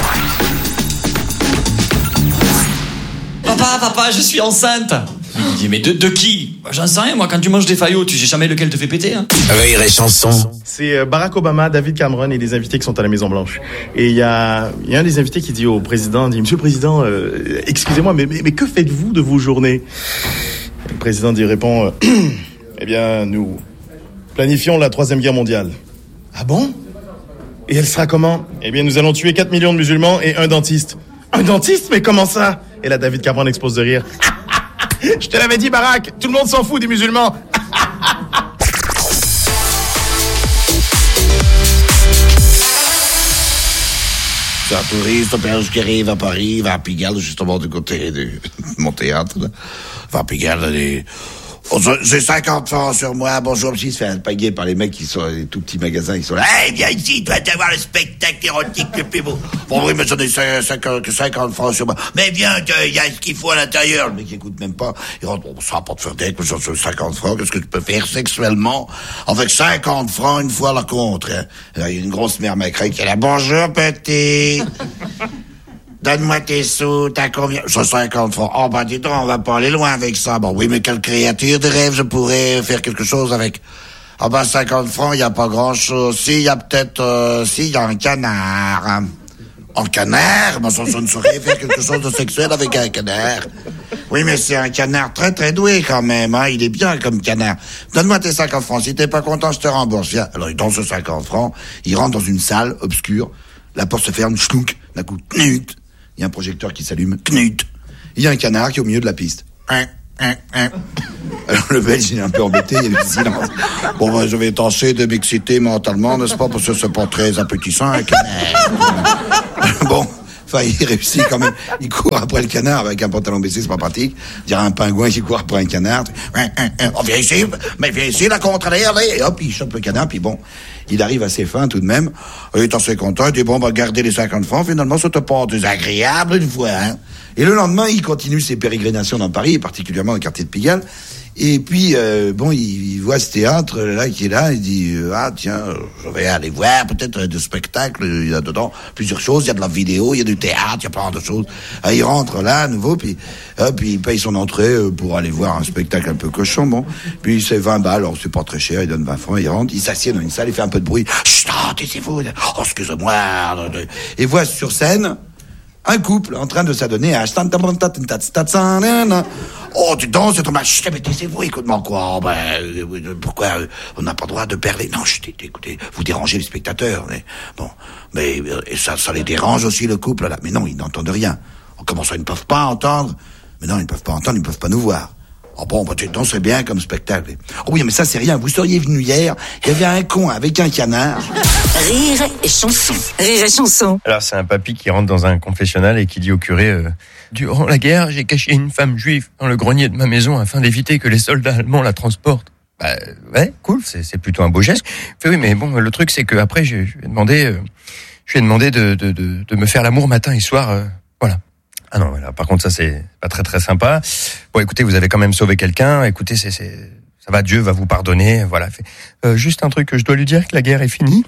Papa, je suis enceinte. Il dit, mais de qui? J'en sais rien, moi, quand tu manges des faillots, tu sais jamais lequel te fait péter. Hein. Rire et chanson. C'est Barack Obama, David Cameron et des invités qui sont à la Maison Blanche. Et il y a un des invités qui dit au président, Monsieur le Président, excusez-moi, mais que faites-vous de vos journées? Le président répond, eh bien, nous planifions la 3e guerre mondiale. Ah bon? Et elle sera comment? Eh bien, nous allons tuer 4 millions de musulmans et un dentiste. Un dentiste? Mais comment ça? Et là, David Cameron explose de rire. Je te l'avais dit, Barack, tout le monde s'en fout des musulmans. C'est un touriste belge qui arrive à Paris, va à Pigalle, justement du côté de mon théâtre. Là. Va à Pigalle, j'ai 50 francs sur moi, bonjour, monsieur, il se fait alpaguer par les mecs qui sont les tout petits magasins, ils sont là, hey, viens ici, tu vas avoir le spectacle érotique le plus beau. Bon, oui, mais j'en ai 50 francs sur moi. Mais viens, il y a ce qu'il faut à l'intérieur. Le mec écoute même pas, il rentre, bon, ça va pas te faire d'être, mais j'en ai 50 francs, qu'est-ce que tu peux faire sexuellement avec 50 francs une fois à la contre, hein? Là, il y a une grosse mère macrée qui est là, bonjour, petit. Donne-moi tes sous, t'as combien? J'ai 50 francs. Oh, dis donc, on va pas aller loin avec ça. Bon, oui, mais quelle créature de rêve je pourrais faire quelque chose avec? 50 francs, il y a pas grand-chose. Si, il y a peut-être, il y a un canard. Hein. Un canard? Mais ça, je ne saurais faire quelque chose de sexuel avec un canard. Oui, mais c'est un canard très, très doué quand même, hein. Il est bien comme canard. Donne-moi tes 50 francs. Si t'es pas content, je te rembourse. Viens. Alors, il donne ce 50 francs. Il rentre dans une salle obscure. La porte se ferme, schlounk. D'un coup, knut. Il y a un projecteur qui s'allume. Knut. Il y a un canard qui est au milieu de la piste. Alors le Belge, il est un peu embêté, il y a du silence. Bon, je vais tâcher de m'exciter mentalement, n'est-ce pas? Parce que c'est pas très appétissant, un canard. Bon, il réussit quand même. Il court après le canard avec un pantalon baissé, c'est pas pratique. Il dirait un pingouin qui court après un canard. On viens ici, la contre-allée, et hop, il chope le canard, puis bon. Il arrive assez fin tout de même. Il est assez content. Il dit, bon, gardez les 50 francs. Finalement, c'était pas désagréable une fois. Hein. Et le lendemain, il continue ses pérégrinations dans Paris, et particulièrement au quartier de Pigalle. Et puis, il voit ce théâtre là qui est là, il dit tiens, je vais aller voir peut-être de spectacles, il y a dedans plusieurs choses, il y a de la vidéo, il y a du théâtre, il y a plein de choses. Il rentre là à nouveau, puis il paye son entrée pour aller voir un spectacle un peu cochon, puis c'est 20 balles, alors c'est pas très cher, il donne 20 francs, il rentre, il s'assied dans une salle, il fait un peu de bruit, chut, taisez-vous, oh excusez-moi, et voit sur scène un couple en train de s'adonner à oh, tu danses, c'est trop mal. Chut, mais taisez-vous, écoute-moi quoi. Pourquoi on n'a pas le droit de parler? Non, chut, écoutez, vous dérangez les spectateurs. Mais ça les dérange aussi, le couple, là. Mais non, ils n'entendent rien. Comment ça, ils ne peuvent pas entendre? Mais non, ils ne peuvent pas entendre, ils ne peuvent pas nous voir. Oh bon, tu danserais bien comme spectacle. Oh oui, mais ça, c'est rien. Vous seriez venu hier, il y avait un con avec un canard. Rire et chanson. Rire et chanson. Alors, c'est un papy qui rentre dans un confessionnal et qui dit au curé, durant la guerre, j'ai caché une femme juive dans le grenier de ma maison afin d'éviter que les soldats allemands la transportent. Ouais, cool, c'est plutôt un beau geste. Fait, oui, mais bon, le truc, c'est que après, je lui ai demandé de me faire l'amour matin et soir, voilà. Ah non, voilà. Par contre, ça, c'est pas très très sympa. Bon, écoutez, vous avez quand même sauvé quelqu'un. Écoutez, ça va, Dieu va vous pardonner. Voilà. Juste un truc que je dois lui dire, que la guerre est finie.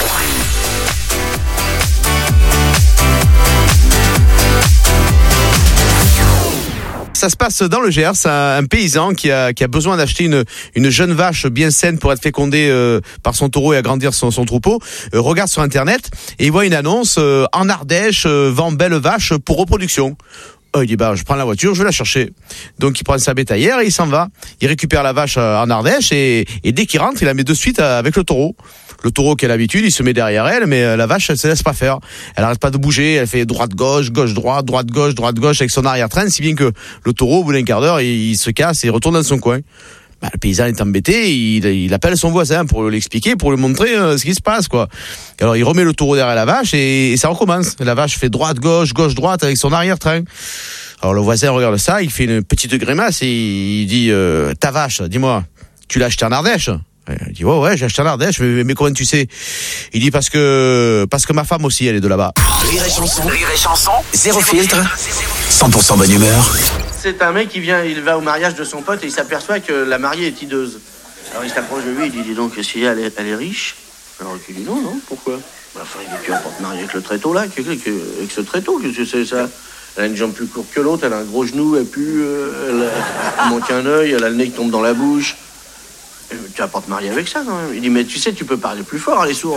Ça se passe dans le Gers, un paysan qui a besoin d'acheter une jeune vache bien saine pour être fécondée par son taureau et agrandir son troupeau, regarde sur internet et il voit une annonce en Ardèche, vend belle vache pour reproduction. Il dit je prends la voiture, je vais la chercher. Donc il prend sa bétaillère et il s'en va. Il récupère la vache en Ardèche et dès qu'il rentre, il la met de suite avec le taureau. Le taureau qui a l'habitude, il se met derrière elle, mais la vache, elle se laisse pas faire. Elle arrête pas de bouger, elle fait droite-gauche, gauche-droite, droite-gauche, droite-gauche avec son arrière-train, si bien que le taureau, au bout d'un quart d'heure, il se casse et il retourne dans son coin. Le paysan est embêté, il appelle son voisin pour l'expliquer, pour lui montrer ce qui se passe, quoi. Alors il remet le taureau derrière la vache et ça recommence. La vache fait droite-gauche, gauche-droite avec son arrière-train. Alors le voisin regarde ça, il fait une petite grimace et il dit ta vache, dis-moi, tu l'as achetée en Ardèche? Il dit ouais, j'ai acheté en Ardèche, mais comment tu sais? Il dit parce que ma femme aussi, elle est de là-bas. Rire et chanson, zéro filtre, 100% bonne humeur. C'est un mec il va au mariage de son pote et il s'aperçoit que la mariée est hideuse. Alors il s'approche de lui, il dit dis donc, si elle est riche? Alors il dit non, pourquoi? Il dit tu vas pas te marier avec le tréteau là, avec ce tréteau, qu'est-ce que c'est ça? Elle a une jambe plus courte que l'autre, elle a un gros genou, elle pue, elle manque un œil, elle a le nez qui tombe dans la bouche. Tu vas pas te marier avec ça, quand même. Il dit, mais tu sais, tu peux parler plus fort, elle est sourde.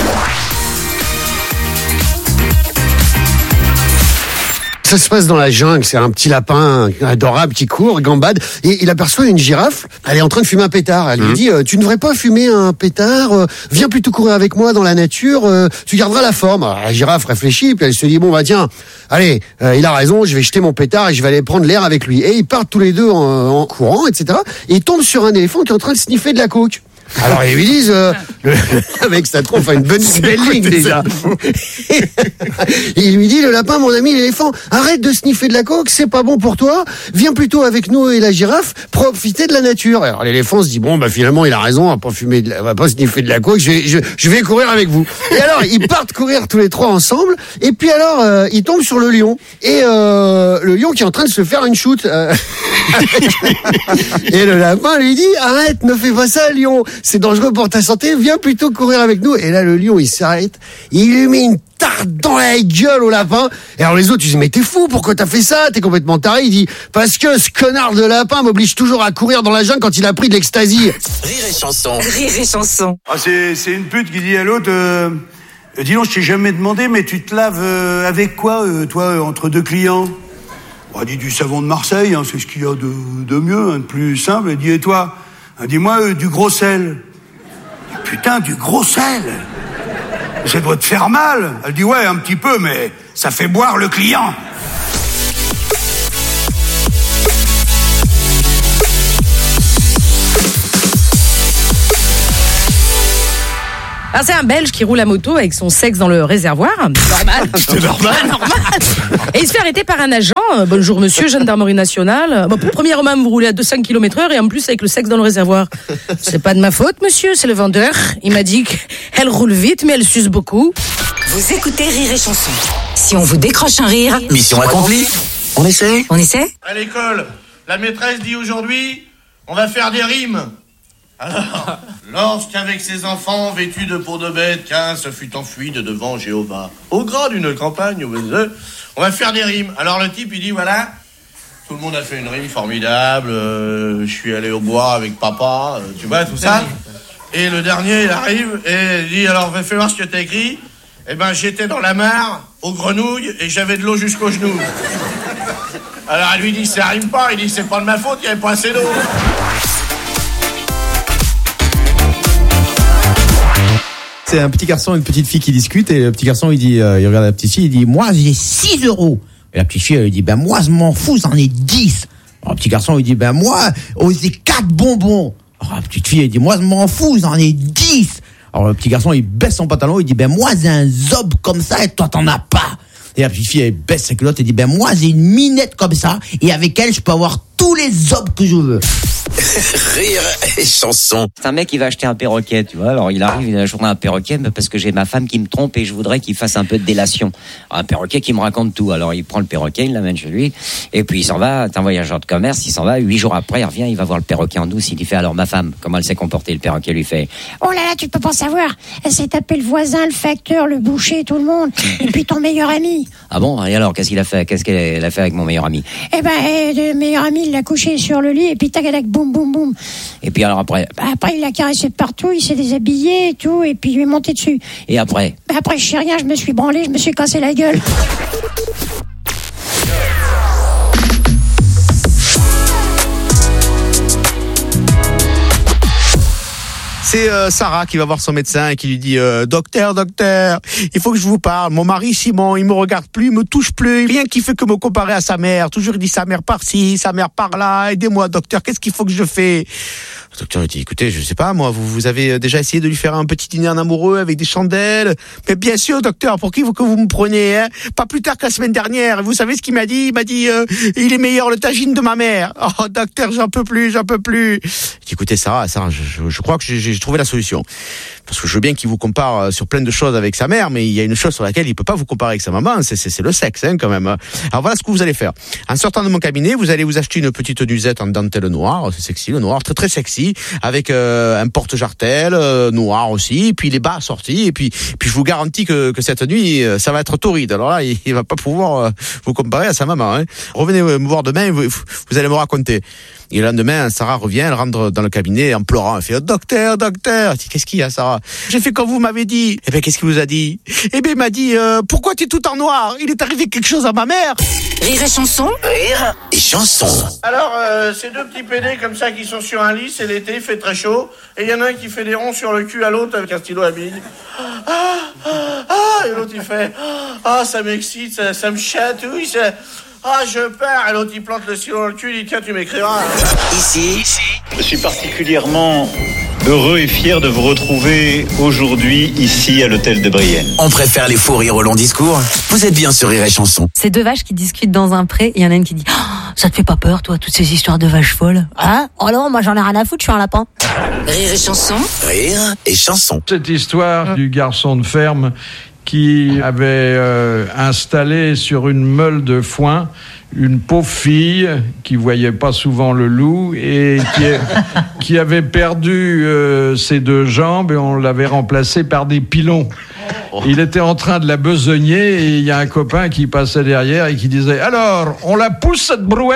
Ça se passe dans la jungle, c'est un petit lapin adorable qui court, gambade, et il aperçoit une girafe, elle est en train de fumer un pétard. Elle lui dit, tu ne devrais pas fumer un pétard, viens plutôt courir avec moi dans la nature, tu garderas la forme. Alors, la girafe réfléchit, puis elle se dit, tiens, allez, il a raison, je vais jeter mon pétard et je vais aller prendre l'air avec lui. Et ils partent tous les deux en courant, etc. Et ils tombent sur un éléphant qui est en train de sniffer de la coke. Alors ils lui disent, avec sa trompe a une belle ligne déjà. Et il lui dit, le lapin, mon ami l'éléphant, arrête de sniffer de la coke, c'est pas bon pour toi, viens plutôt avec nous et la girafe, profiter de la nature. Alors l'éléphant se dit, finalement il a raison, on va pas sniffer de la coke, je vais courir avec vous. Et alors ils partent courir tous les trois ensemble, et puis alors ils tombent sur le lion, et le lion qui est en train de se faire une shoot. Et le lapin lui dit, arrête, ne fais pas ça lion, c'est dangereux pour ta santé, viens plutôt courir avec nous. Et là, le lion, il s'arrête, il lui met une tarte dans la gueule au lapin. Et alors les autres, ils disent, mais t'es fou, pourquoi t'as fait ça? T'es complètement taré. Il dit, parce que ce connard de lapin m'oblige toujours à courir dans la jungle quand il a pris de l'ecstasy. Rire et chanson. Ah, c'est une pute qui dit à l'autre, dis donc, je t'ai jamais demandé, mais tu te laves avec quoi, toi, entre deux clients? On dit du savon de Marseille, c'est ce qu'il y a de mieux, de plus simple. Elle dit, et toi? Dis-moi, du gros sel. Putain, du gros sel. Ça doit te faire mal. Elle dit, ouais, un petit peu, mais ça fait boire le client. Alors c'est un Belge qui roule à moto avec son sexe dans le réservoir. Normal. C'est normal. Et il se fait arrêter par un agent. Bonjour monsieur, gendarmerie nationale. Premièrement, vous roulez à 200 km/h et en plus avec le sexe dans le réservoir. C'est pas de ma faute monsieur, c'est le vendeur. Il m'a dit qu'elle roule vite mais elle suce beaucoup. Vous écoutez Rire et chanson. Si on vous décroche un rire, mission accomplie. On essaie? À l'école, la maîtresse dit aujourd'hui, on va faire des rimes. Alors, lorsqu'avec ses enfants vêtus de peau de bête, qu'un se fut enfui de devant Jéhovah, au gras d'une campagne, on va faire des rimes. Alors le type, il dit, voilà, tout le monde a fait une rime formidable, je suis allé au bois avec papa, tu vois, tout ça. Et le dernier, il arrive et il dit, alors, fais voir ce que t'as écrit. Eh ben, j'étais dans la mare, aux grenouilles, et j'avais de l'eau jusqu'aux genoux. Alors, elle lui dit, ça rime pas. Il dit, c'est pas de ma faute, il n'y avait pas assez d'eau. C'est un petit garçon et une petite fille qui discutent, et le petit garçon, il dit, il regarde la petite fille, il dit, moi, j'ai 6 €. Et la petite fille, elle dit, ben, moi, je m'en fous, j'en ai 10. Alors, le petit garçon, il dit, ben, moi, j'ai 4 bonbons. Alors, la petite fille, elle dit, moi, je m'en fous, j'en ai 10. Alors, le petit garçon, il baisse son pantalon, il dit, ben, moi, j'ai un zob comme ça, et toi, t'en as pas. Et la petite fille, elle baisse sa culotte, et dit, ben, moi, j'ai une minette comme ça, et avec elle, je peux avoir tous les zobs que je veux. Rire et chanson. C'est un mec qui va acheter un perroquet, tu vois. Alors il arrive la journée un perroquet parce que j'ai ma femme qui me trompe et je voudrais qu'il fasse un peu de délation. Alors, un perroquet qui me raconte tout. Alors il prend le perroquet, il l'amène chez lui et puis il s'en va. C'est un voyageur de commerce, il s'en va. 8 jours après, il revient, il va voir le perroquet en douce. Il lui fait, alors ma femme, comment elle s'est comportée? Le perroquet lui fait, oh là là, tu peux pas savoir. Elle s'est tapé le voisin, le facteur, le boucher, tout le monde. Et puis ton meilleur ami. Ah bon? Et alors qu'est-ce qu'il a fait? Qu'est-ce qu'elle a fait avec mon meilleur ami? Eh ben, le meilleur ami, il l'a couché sur le lit et puis tac, boum, boum, boum. Et puis alors après? Après, il l'a caressé de partout, il s'est déshabillé et tout, et puis il lui est monté dessus. Et après? Après, je sais rien, je me suis branlé, je me suis cassé la gueule. C'est Sarah qui va voir son médecin et qui lui dit docteur, il faut que je vous parle. Mon mari Simon, il me regarde plus, il me touche plus, rien qui fait que me comparer à sa mère. Toujours il dit sa mère par-ci, sa mère par-là. Aidez-moi, docteur, qu'est-ce qu'il faut que je fais? Le docteur dit, écoutez, je sais pas, moi, vous avez déjà essayé de lui faire un petit dîner en amoureux avec des chandelles? Mais bien sûr, docteur, pour qui que vous me prenez, hein? Pas plus tard que la semaine dernière. Vous savez ce qu'il m'a dit? Il m'a dit, il est meilleur le tagine de ma mère. Oh, docteur, j'en peux plus. J'ai dit, écoutez, Sarah, je crois que j'ai trouvé la solution. Parce que je veux bien qu'il vous compare sur plein de choses avec sa mère, mais il y a une chose sur laquelle il peut pas vous comparer avec sa maman, c'est le sexe, hein, quand même. Alors voilà ce que vous allez faire. En sortant de mon cabinet, vous allez vous acheter une petite nuisette en dentelle noire, c'est sexy, le noir, très très sexy, avec un porte-jartel noir aussi, et puis les bas sortis, et puis je vous garantis que cette nuit, ça va être torride. Alors là, il va pas pouvoir vous comparer à sa maman, hein. Revenez me voir demain, vous allez me raconter. Et le lendemain, Sarah revient, elle rentre dans le cabinet en pleurant. Elle fait, docteur. Elle dit, qu'est-ce qu'il y a, Sarah? J'ai fait comme vous m'avez dit. Eh ben, qu'est-ce qu'il vous a dit? Eh ben, il m'a dit, pourquoi tu es tout en noir? Il est arrivé quelque chose à ma mère. Rire et chanson. Rire et chanson. Alors, ces deux petits pédés comme ça qui sont sur un lit, c'est l'été, il fait très chaud, et il y en a un qui fait des ronds sur le cul à l'autre avec un stylo à billes. Et l'autre il fait, ça m'excite, ça me chatouille, ça... je pars. Et l'autre il plante le stylo dans le cul, il dit, tiens, tu m'écriras. Ici, je suis particulièrement heureux et fier de vous retrouver aujourd'hui ici à l'hôtel de Brienne. On préfère les faux rires au long discours. Vous êtes bien sur Rire et chanson. C'est deux vaches qui discutent dans un pré, et il y en a une qui dit, ça te fait pas peur, toi, toutes ces histoires de vaches folles? Hein? Oh non, moi j'en ai rien à foutre, je suis un lapin. Rire et chanson. Rire et chanson. Cette histoire du garçon de ferme qui avait installé sur une meule de foin une pauvre fille qui voyait pas souvent le loup et qui avait perdu ses deux jambes et on l'avait remplacée par des pilons. Il était en train de la besogner et il y a un copain qui passait derrière et qui disait « Alors, on la pousse cette brouette ?»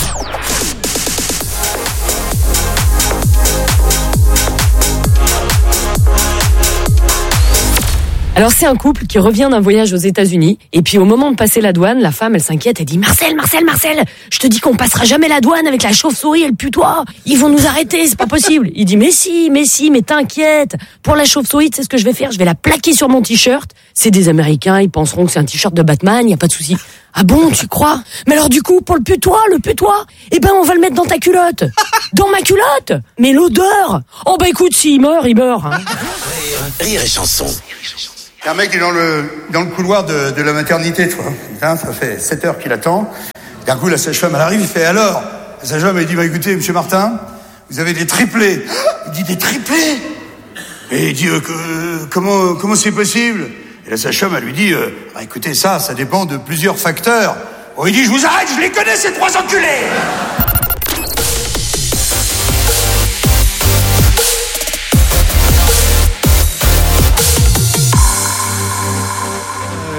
Alors c'est un couple qui revient d'un voyage aux États-Unis et puis au moment de passer la douane, la femme elle s'inquiète, elle dit Marcel, je te dis qu'on passera jamais la douane avec la chauve-souris et le putois. Ils vont nous arrêter, c'est pas possible. Il dit mais t'inquiète. Pour la chauve-souris, tu sais ce que je vais faire? Je vais la plaquer sur mon t-shirt. C'est des Américains, ils penseront que c'est un t-shirt de Batman, y a pas de souci. Ah bon, tu crois? Mais alors du coup, pour le putois, eh ben on va le mettre dans ta culotte. Dans ma culotte? Mais l'odeur. Oh bah écoute, s'il meurt, il meurt. Hein. Rire et chanson. Un mec est dans le couloir de la maternité, tu vois. Hein, ça fait 7 heures qu'il attend. D'un coup, la sage-femme, elle arrive, il fait alors. La sage-femme, elle dit, écoutez, monsieur Martin, vous avez des triplés. Il dit, des triplés? Et il dit, comment c'est possible? Et la sage-femme, elle lui dit, écoutez, ça dépend de plusieurs facteurs. Bon, il dit, je vous arrête, je les connais, ces trois enculés!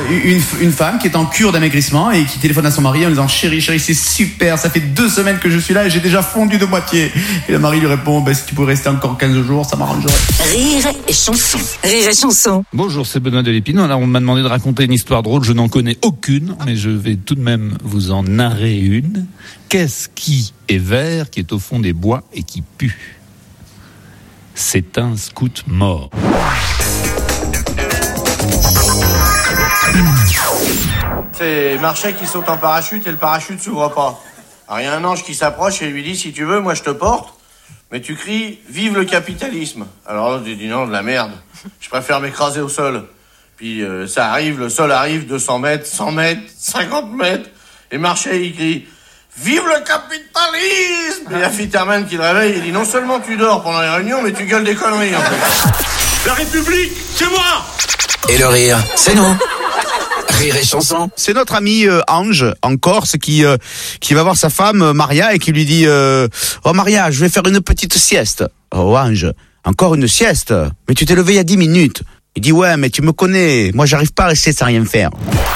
une femme qui est en cure d'amaigrissement et qui téléphone à son mari en disant chérie, c'est super, ça fait 2 semaines que je suis là et j'ai déjà fondu de moitié. Et le mari lui répond si tu pouvais rester encore 15 jours, ça m'arrangerait. Rire et chanson. Rire et chanson. Bonjour, c'est Benoît de l'Épine. Alors, on m'a demandé de raconter une histoire drôle. Je n'en connais aucune, mais je vais tout de même vous en narrer une. Qu'est-ce qui est vert, qui est au fond des bois et qui pue? C'est un scout mort. C'est Marchais qui saute en parachute et le parachute s'ouvre pas. Alors il y a un ange qui s'approche et lui dit si tu veux, moi je te porte, mais tu cries vive le capitalisme. Alors l'autre dit non, de la merde. Je préfère m'écraser au sol. Puis ça arrive, le sol arrive, 200 mètres, 100 mètres, 50 mètres. Et Marchais il crie vive le capitalisme. Et il y a Fitterman qui le réveille et dit non seulement tu dors pendant les réunions, mais tu gueules des conneries en fait. La République, c'est moi. Et le rire, c'est nous. Rire et chanson. C'est notre ami Ange en Corse qui va voir sa femme Maria et qui lui dit oh Maria, je vais faire une petite sieste. Oh Ange, encore une sieste? Mais tu t'es levé il y a 10 minutes. Il dit ouais, mais tu me connais, moi j'arrive pas à rester sans rien faire.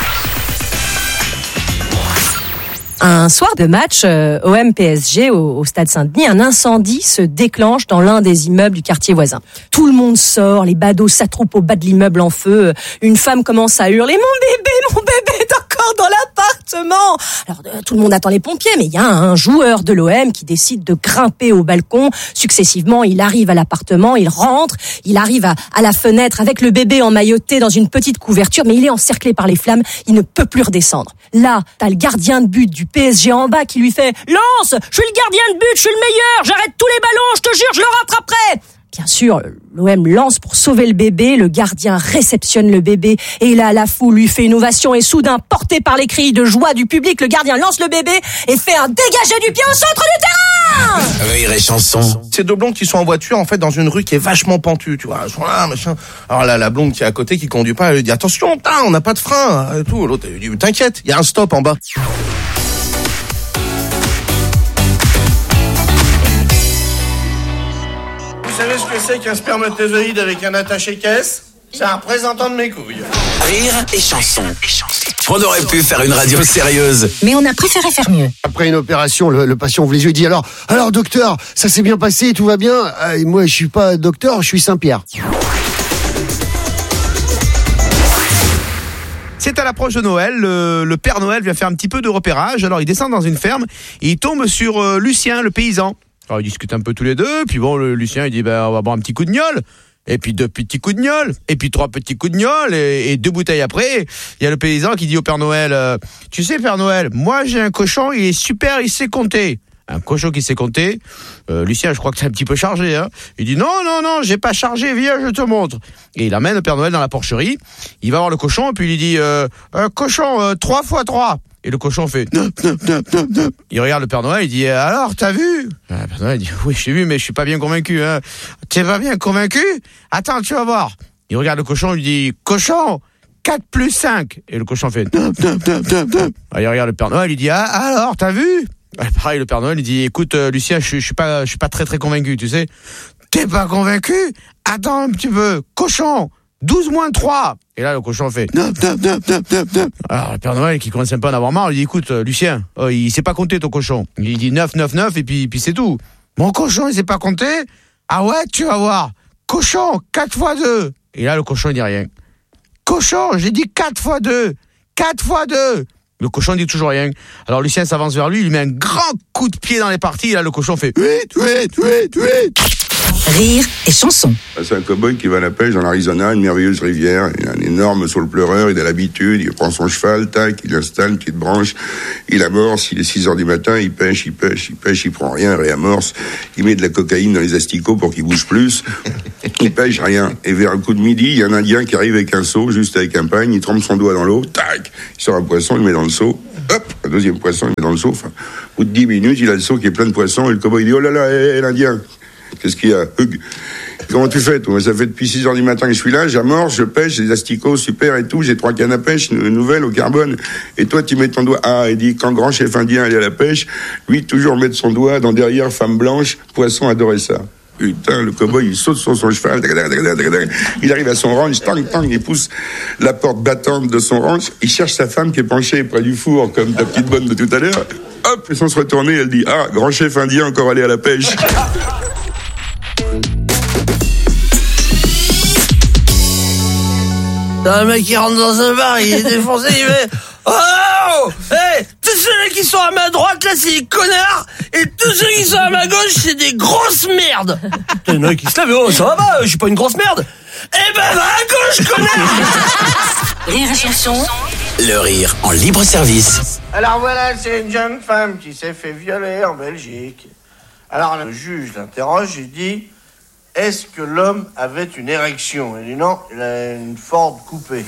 Un soir de match OM-PSG au stade Saint-Denis, un incendie se déclenche dans l'un des immeubles du quartier voisin. Tout le monde sort, les badauds s'attroupent au bas de l'immeuble en feu. Une femme commence à hurler « Mon bébé est encore dans l'appartement !» Alors tout le monde attend les pompiers, mais il y a un joueur de l'OM qui décide de grimper au balcon. Successivement, il arrive à l'appartement, il rentre, il arrive à la fenêtre avec le bébé emmailloté dans une petite couverture, mais il est encerclé par les flammes, il ne peut plus redescendre. Là, t'as le gardien de but du PSG en bas qui lui fait « Lance, je suis le gardien de but, je suis le meilleur, j'arrête tous les ballons, je te jure, je le rattraperai !» Bien sûr, l'OM lance pour sauver le bébé, le gardien réceptionne le bébé et là, la foule lui fait une ovation et soudain, porté par les cris de joie du public, le gardien lance le bébé et fait un dégagé du pied au centre du terrain. Rire et chanson. C'est 2 blondes qui sont en voiture, en fait, dans une rue qui est vachement pentue, tu vois. Elles sont là, machin. Alors là, la blonde qui est à côté, qui conduit pas, elle lui dit attention, on n'a pas de frein, et tout. L'autre, elle lui dit t'inquiète, il y a un stop en bas. Vous savez ce que c'est qu'un spermatozoïde avec un attaché-caisse? C'est un représentant de mes couilles. Rire et chanson. On aurait pu faire une radio sérieuse. Mais on a préféré faire mieux. Après une opération, le patient ouvre les yeux et dit alors docteur, ça s'est bien passé, tout va bien? Moi, je suis pas docteur, je suis Saint-Pierre. C'est à l'approche de Noël, le Père Noël vient faire un petit peu de repérage, alors il descend dans une ferme et il tombe sur Lucien, le paysan. Alors ils discutent un peu tous les deux, puis bon, Lucien il dit on va boire un petit coup de gnôle, et puis 2 petits coups de gnôle, et puis 3 petits coups de gnôle, et 2 bouteilles après, il y a le paysan qui dit au Père Noël tu sais Père Noël, moi j'ai un cochon, il est super, il sait compter. Un cochon qui sait compter. Lucien, je crois que c'est un petit peu chargé. Hein. Il dit non, j'ai pas chargé, viens, je te montre. Et il amène le Père Noël dans la porcherie. Il va voir le cochon et puis il lui dit cochon, 3 x 3. Et le cochon fait non. Il regarde le Père Noël, il dit alors, t'as vu? Le Père Noël dit oui, j'ai vu, mais je suis pas bien convaincu. Hein. T'es pas bien convaincu? Attends, tu vas voir. Il regarde le cochon, il lui dit cochon, 4 + 5. Et le cochon fait non. Il regarde le Père Noël, il dit alors, t'as vu? Pareil, le Père Noël, il dit écoute Lucien, je suis pas très convaincu, tu sais. T'es pas convaincu? Attends un petit peu. Cochon, 12 - 3. Et là, le cochon fait non. Alors, le Père Noël, qui commence un peu à en avoir marre, il dit écoute Lucien, il sait pas compter ton cochon. Il dit 9 et puis c'est tout. Mon cochon, il sait pas compter? Ah ouais, tu vas voir. Cochon, 4 x 2. Et là, le cochon, il dit rien. Cochon, j'ai dit 4 x 2. 4 x 2. Le cochon dit toujours rien. Alors Lucien s'avance vers lui, il lui met un grand coup de pied dans les parties, et là le cochon fait 8. Rire et chanson. C'est un cow-boy qui va à la pêche dans l'Arizona, une merveilleuse rivière. Il a un énorme saule pleureur, il a l'habitude, il prend son cheval, tac, il installe une petite branche, il amorce, il est 6h du matin, il pêche, il prend rien, réamorce, il met de la cocaïne dans les asticots pour qu'il bouge plus, il pêche rien. Et vers un coup de midi, il y a un Indien qui arrive avec un seau, juste avec un pagne, il trempe son doigt dans l'eau, tac, il sort un poisson, il le met dans le seau, hop, un deuxième poisson, il le met dans le seau, enfin, au bout de 10 minutes, il a le seau qui est plein de poissons, et le cow-boy dit, oh là là, l'Indien, qu'est-ce qu'il y a? Comment tu fais, toi? Ça fait depuis 6h du matin que je suis là, j'amorce, je pêche, des asticots, super et tout, j'ai 3 cannes à pêche, nouvelles au carbone. Et toi, tu mets ton doigt. Ah, il dit, quand grand chef indien allait à la pêche, lui, toujours mettre son doigt dans derrière femme blanche, poisson adorait ça. putain, le cow-boy, il saute sur son cheval, il arrive à son ranch, il pousse la porte battante de son ranch, il cherche sa femme qui est penchée près du four, comme ta petite bonne de tout à l'heure. Hop, et sans se retourner, elle dit, ah, grand chef indien encore allé à la pêche. T'as un mec qui rentre dans un bar, il est défoncé, il fait oh, hey, tous ceux qui sont à ma droite, là, c'est des connards, et tous ceux qui sont à ma gauche, c'est des grosses merdes. T'as un mec qui se lève, oh, ça va, je suis pas une grosse merde. Eh ben, va à gauche, connard. Rire et chanson. Le rire en libre service. Alors voilà, c'est une jeune femme qui s'est fait violer en Belgique. Alors le juge l'interroge, il dit, est-ce que l'homme avait une érection? Il dit non, il a une Ford coupée.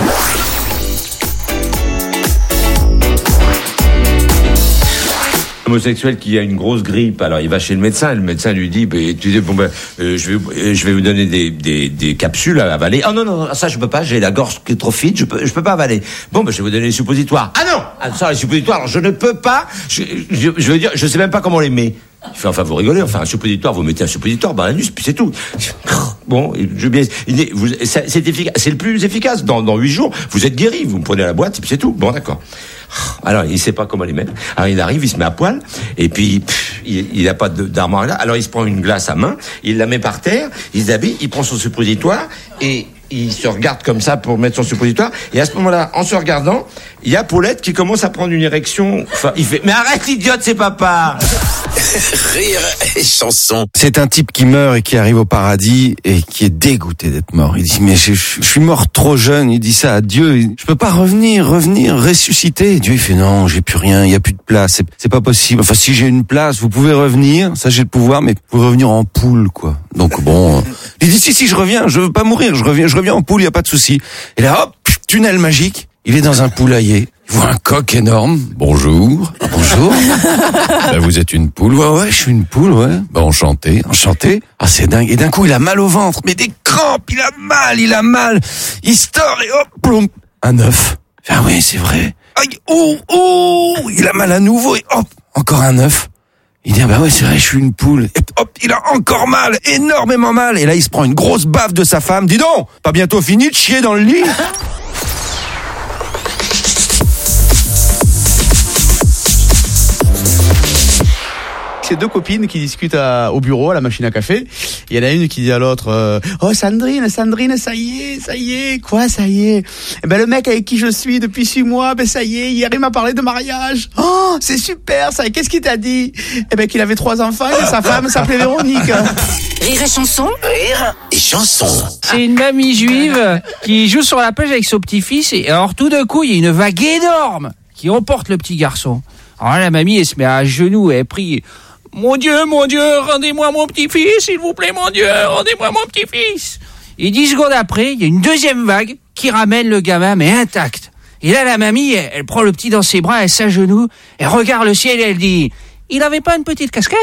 Homosexuel qui a une grosse grippe, alors il va chez le médecin, et le médecin lui dit, je vais vous donner des capsules à avaler. Ah non, ça je peux pas, j'ai la gorge qui est trop fine, je peux pas avaler. Bon, je vais vous donner les suppositoires. Ah non, ça les suppositoires, alors je ne peux pas, je veux dire, je sais même pas comment on les met. Il fait, enfin, vous rigolez, enfin, un suppositoire, vous mettez un suppositoire dans l'anus, puis c'est tout. Bon, c'est efficace, c'est le plus efficace. Dans 8 jours, vous êtes guéri, vous me prenez la boîte, et puis c'est tout. Bon, d'accord. Alors, il sait pas comment les mettre. Alors, il arrive, il se met à poil, et puis, il a pas d'armoire là. Alors, il se prend une glace à main, il la met par terre, il s'habille, il prend son suppositoire, et il se regarde comme ça pour mettre son suppositoire, et à ce moment-là, en se regardant, il y a Paulette qui commence à prendre une érection. Enfin, il fait, mais arrête, idiote, c'est papa! Rire et chanson. C'est un type qui meurt et qui arrive au paradis et qui est dégoûté d'être mort. Il dit, mais je suis mort trop jeune. Il dit ça à Dieu. Je peux pas revenir, ressusciter. Dieu, il fait, non, j'ai plus rien, il y a plus de place. C'est pas possible. Enfin, si j'ai une place, vous pouvez revenir. Ça, j'ai le pouvoir, mais vous pouvez revenir en poule, quoi. Donc bon, il dit, si, je reviens. Je veux pas mourir. Je reviens en poule, il y a pas de souci. Et là, hop, tunnel magique. Il est dans un poulailler. Il voit un coq énorme. Bonjour. Ben, vous êtes une poule? Ouais, je suis une poule, ouais. Ben, enchanté. Ah, c'est dingue. Et d'un coup, il a mal au ventre. Mais des crampes, il a mal. Il se tord et hop, plomb. Un œuf. Ah oui, c'est vrai. Aïe, il a mal à nouveau et hop, encore un œuf. Il dit, ah bah ouais, c'est vrai, je suis une poule. Et hop, il a encore mal, énormément mal. Et là, il se prend une grosse baffe de sa femme. Dis donc, pas bientôt fini de chier dans le lit? C'est deux copines qui discutent au bureau, à la machine à café. Il y en a une qui dit à l'autre, oh Sandrine, ça y est, quoi, ça y est? Eh ben, le mec avec qui je suis depuis 6 mois, ben, ça y est, hier il m'a parlé de mariage. Oh, c'est super, ça, qu'est-ce qu'il t'a dit? Eh ben, qu'il avait 3 enfants et que sa femme s'appelait Véronique. Rire et chanson. Rire et chanson. C'est une mamie juive qui joue sur la plage avec son petit-fils et alors tout d'un coup, il y a une vague énorme qui emporte le petit garçon. Alors la mamie, elle se met à genoux et elle prie. Mon Dieu, rendez-moi mon petit-fils, s'il vous plaît, mon Dieu, rendez-moi mon petit-fils. Et 10 secondes après, il y a une deuxième vague qui ramène le gamin, mais intact. Et là, la mamie, elle prend le petit dans ses bras, elle s'agenouille, elle regarde le ciel et elle dit, il avait pas une petite casquette?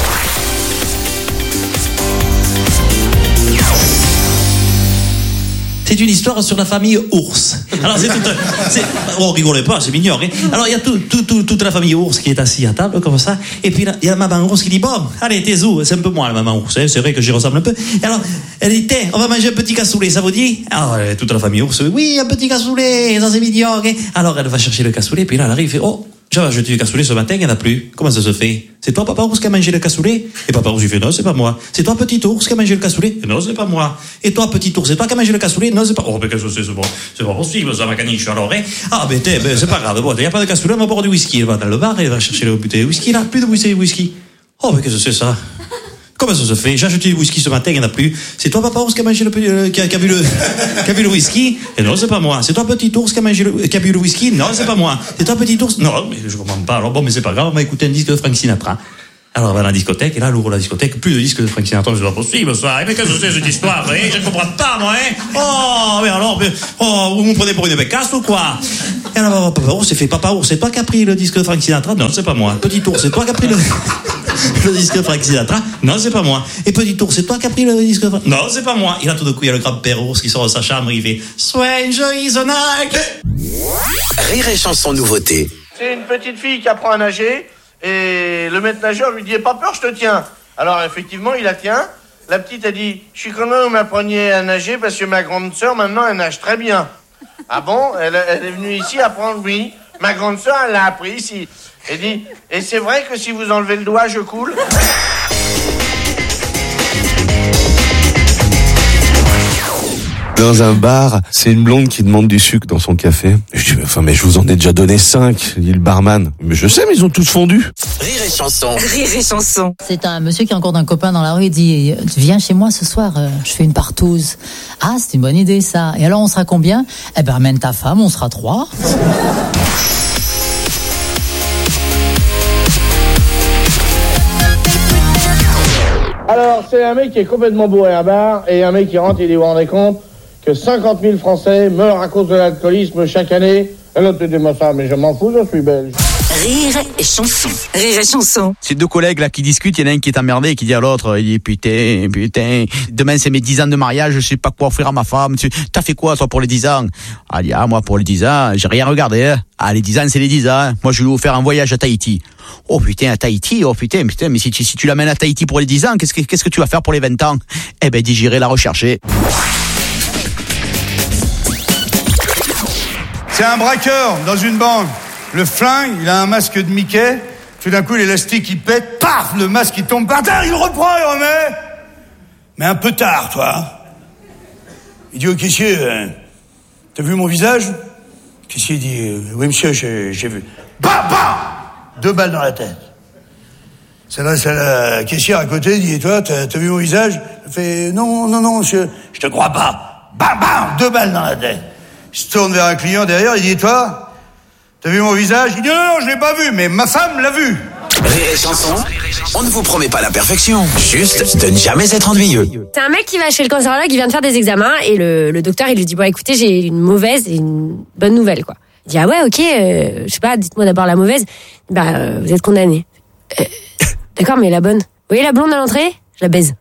C'est une histoire sur la famille ours. Alors on rigolait pas, c'est mignon. Hein. Alors il y a toute la famille ours qui est assise à table comme ça. Et puis il y a la maman ours qui dit bon, allez t'es où? C'est un peu moi la maman ours. Hein. C'est vrai que j'y ressemble un peu. Et alors elle dit tiens, on va manger un petit cassoulet, ça vous dit? Alors toute la famille ours, oui un petit cassoulet, ça c'est mignon. Hein. Alors elle va chercher le cassoulet, puis là elle arrive, et fait oh. J'avais acheté du cassoulet ce matin, il n'y en a plus. Comment ça se fait? C'est toi, papa ours, qui a mangé le cassoulet? Et papa ours, il fait non, c'est pas moi. C'est toi, petit ours, qui a mangé le cassoulet? Non, c'est pas moi. Et toi, petit ours, c'est toi qui a mangé le cassoulet? Non, c'est pas. Oh, mais qu'est-ce que c'est pas possible, ça, ma caniche, alors, hein? Ah, ben, c'est pas grave. Bon, il n'y a pas de cassoulet, on va boire du whisky. Elle va dans le bar, elle va chercher le bouteille de whisky, là, plus de bouteille de whisky. Oh, mais qu'est-ce que c'est ça? Comment ça se fait? J'ai acheté du whisky ce matin, il n'y en a plus. C'est toi, papa ours, qui a mangé qui a bu le whisky? Et non, c'est pas moi. C'est toi, petit ours, qui a bu le whisky? Non, c'est pas moi. C'est toi, petit ours? Non, mais je comprends pas. Alors bon, mais c'est pas grave, on va écouter un disque de Frank Sinatra. Alors, on va dans la discothèque, et là, elle ouvre la discothèque, plus de disques de Frank Sinatra, c'est pas possible, ça. Mais qu'est-ce que c'est, cette histoire, hein? Je ne comprends pas, moi, hein? Oh, mais alors, vous me prenez pour une bécasse ou quoi? Et alors, papa ours, c'est fait, papa ours, c'est toi qui as pris le disque de Frank Sinatra? Non, c'est pas moi. Petit ours, c'est toi qui as pris le disque de Frank Sinatra? Non, c'est pas moi. Et petit ours, c'est toi qui as pris le disque de Frank? Non, c'est pas moi. Et là, tout d'un coup, il y a le grand-père ours qui sort de sa chambre, il fait Stranger is a night. Rire et chanson nouveauté. C'est une petite fille qui apprend à nager. Et le maître nageur lui dit, pas peur, je te tiens. Alors effectivement, il la tient. La petite a dit, je suis content que vous m'appreniez à nager parce que ma grande sœur, maintenant, elle nage très bien. Ah bon? Elle est venue ici apprendre, oui. Ma grande sœur, elle l'a appris ici. Elle dit, et c'est vrai que si vous enlevez le doigt, je coule? Dans un bar, c'est une blonde qui demande du sucre dans son café. Je dis, enfin, mais je vous en ai déjà donné 5, dit le barman. Mais je sais, mais ils ont tous fondu. Rire et chanson. Rire et chanson. C'est un monsieur qui rencontre un copain dans la rue et dit viens chez moi ce soir, je fais une partouze. Ah, c'est une bonne idée ça. Et alors on sera combien? Eh ben amène ta femme, on sera 3. Alors, c'est un mec qui est complètement bourré à bar, et un mec qui rentre, il dit, vous vous rendez compte que 50 000 Français meurent à cause de l'alcoolisme chaque année? Et l'autre te dit, ma femme, mais je m'en fous, je suis belge. Rire et chanson. Rire et chanson. C'est deux collègues là qui discutent, il y en a un qui est emmerdé et qui dit à l'autre, il dit putain, demain c'est mes 10 ans de mariage, je sais pas quoi offrir à ma femme. T'as fait quoi toi pour les 10 ans? Ah, il dit, moi pour les 10 ans, j'ai rien regardé. Hein. Ah, les 10 ans c'est les 10 ans. Moi je lui ai offert un voyage à Tahiti. Oh putain, à Tahiti, oh putain, mais si tu l'amènes à Tahiti pour les 10 ans, qu'est-ce que tu vas faire pour les 20 ans? Eh ben, dis, j'irai la rechercher. C'est un braqueur dans une banque. Le flingue, il a un masque de Mickey. Tout d'un coup, l'élastique, il pète. Paf, le masque, il tombe par terre. Il le reprend, il remet. Mais un peu tard, toi. Il dit au caissier, t'as vu mon visage? Le caissier dit, oui, monsieur, j'ai vu. Bam, bam! 2 balles dans la tête. S'adresse à la caissière à côté, dit, toi, t'as vu mon visage? Elle fait, non, monsieur, je te crois pas. Bam, bam! 2 balles dans la tête. Il se tourne vers un client derrière, il dit, toi, t'as vu mon visage? Il dit, non, je l'ai pas vu, mais ma femme l'a vu. Rire et chanson, on ne vous promet pas la perfection, juste de ne jamais être ennuyeux. C'est un mec qui va chez le cancérologue, il vient de faire des examens, et le docteur, il lui dit, bon, écoutez, j'ai une mauvaise et une bonne nouvelle, quoi. Il dit, ah ouais, ok, je sais pas, dites-moi d'abord la mauvaise. Vous êtes condamné. D'accord, mais la bonne? Vous voyez la blonde à l'entrée? Je la baise.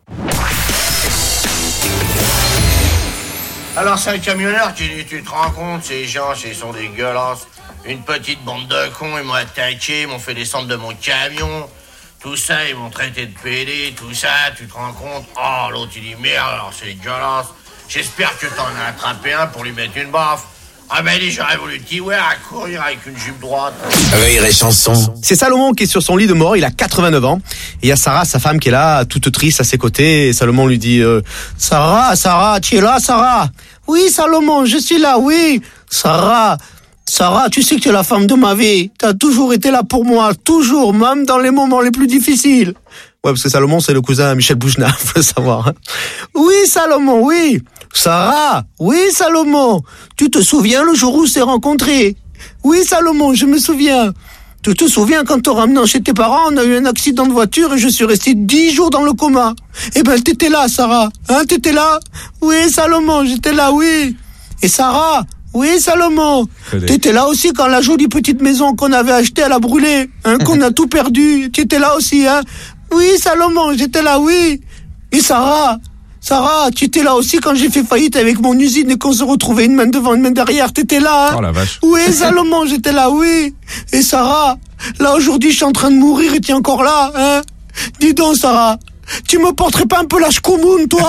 Alors c'est un camionneur qui dit, tu te rends compte, ces gens, ils sont dégueulasses. Une petite bande de cons, ils m'ont attaqué, ils m'ont fait descendre de mon camion. Tout ça, ils m'ont traité de PD, tout ça, tu te rends compte? Oh, l'autre il dit, merde, alors c'est dégueulasse. J'espère que t'en as attrapé un pour lui mettre une baffe. Ah ben dit, j'aurais voulu te dire, ouais, à courir avec une jupe droite. Rire et chanson. C'est Salomon qui est sur son lit de mort, il a 89 ans. Et il y a Sarah, sa femme, qui est là, toute triste à ses côtés. Et Salomon lui dit, Sarah, tu es là, Sarah? Oui, Salomon, je suis là, oui. Sarah, tu sais que tu es la femme de ma vie. Tu as toujours été là pour moi, toujours, même dans les moments les plus difficiles. Ouais, parce que Salomon, c'est le cousin de Michel Bougenat, faut le savoir. Hein. Oui, Salomon, oui. Sarah, oui, Salomon. Tu te souviens le jour où on s'est rencontrés? Oui, Salomon, je me souviens. Tu te souviens quand te ramenant chez tes parents, on a eu un accident de voiture et je suis resté 10 jours dans le coma. Eh ben, t'étais là, Sarah. Hein, t'étais là? Oui, Salomon, j'étais là, oui. Et Sarah? Oui, Salomon. T'étais là aussi quand la jolie petite maison qu'on avait achetée, elle a brûlé, hein, qu'on a tout perdu. T'étais là aussi, hein. Oui, Salomon, j'étais là, oui. Et Sarah, tu étais là aussi quand j'ai fait faillite avec mon usine et qu'on se retrouvait une main devant, une main derrière. T'étais là, hein. Oh la vache. Oui, Salomon, j'étais là, oui. Et Sarah, là aujourd'hui, je suis en train de mourir et t'es encore là, hein. Dis donc, Sarah, tu me porterais pas un peu la chkoumoun, toi?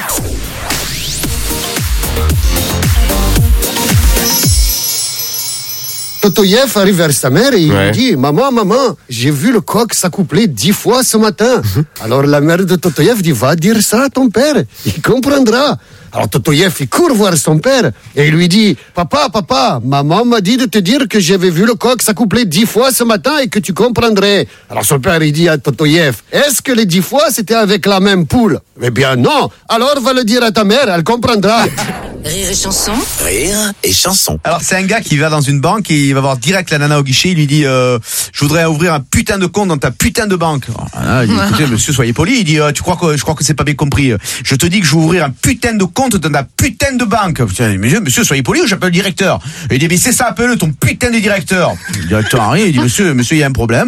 Totoyev arrive vers sa mère et il lui dit « Maman, j'ai vu le coq s'accoupler 10 fois ce matin. » Alors la mère de Totoyev dit « Va dire ça à ton père, il comprendra. » Alors Totoyev, il court voir son père et il lui dit « Papa, maman m'a dit de te dire que j'avais vu le coq s'accoupler 10 fois ce matin et que tu comprendrais. » Alors son père, il dit à Totoyev « Est-ce que les 10 fois c'était avec la même poule? » Eh bien non, alors va le dire à ta mère, elle comprendra. Rire et chanson. Rire et chanson. Alors c'est un gars qui va dans une banque et il va voir direct la nana au guichet, il lui dit je voudrais ouvrir un putain de compte dans ta putain de banque. Alors, il dit, écoutez monsieur, soyez poli. Il dit je crois que c'est pas bien compris. Je te dis que je vais ouvrir un putain de compte dans ta putain de banque. Monsieur, soyez poli ou j'appelle le directeur. Il dit mais c'est ça, appelle-le ton putain de directeur. Le directeur arrive, il dit monsieur, il y a un problème.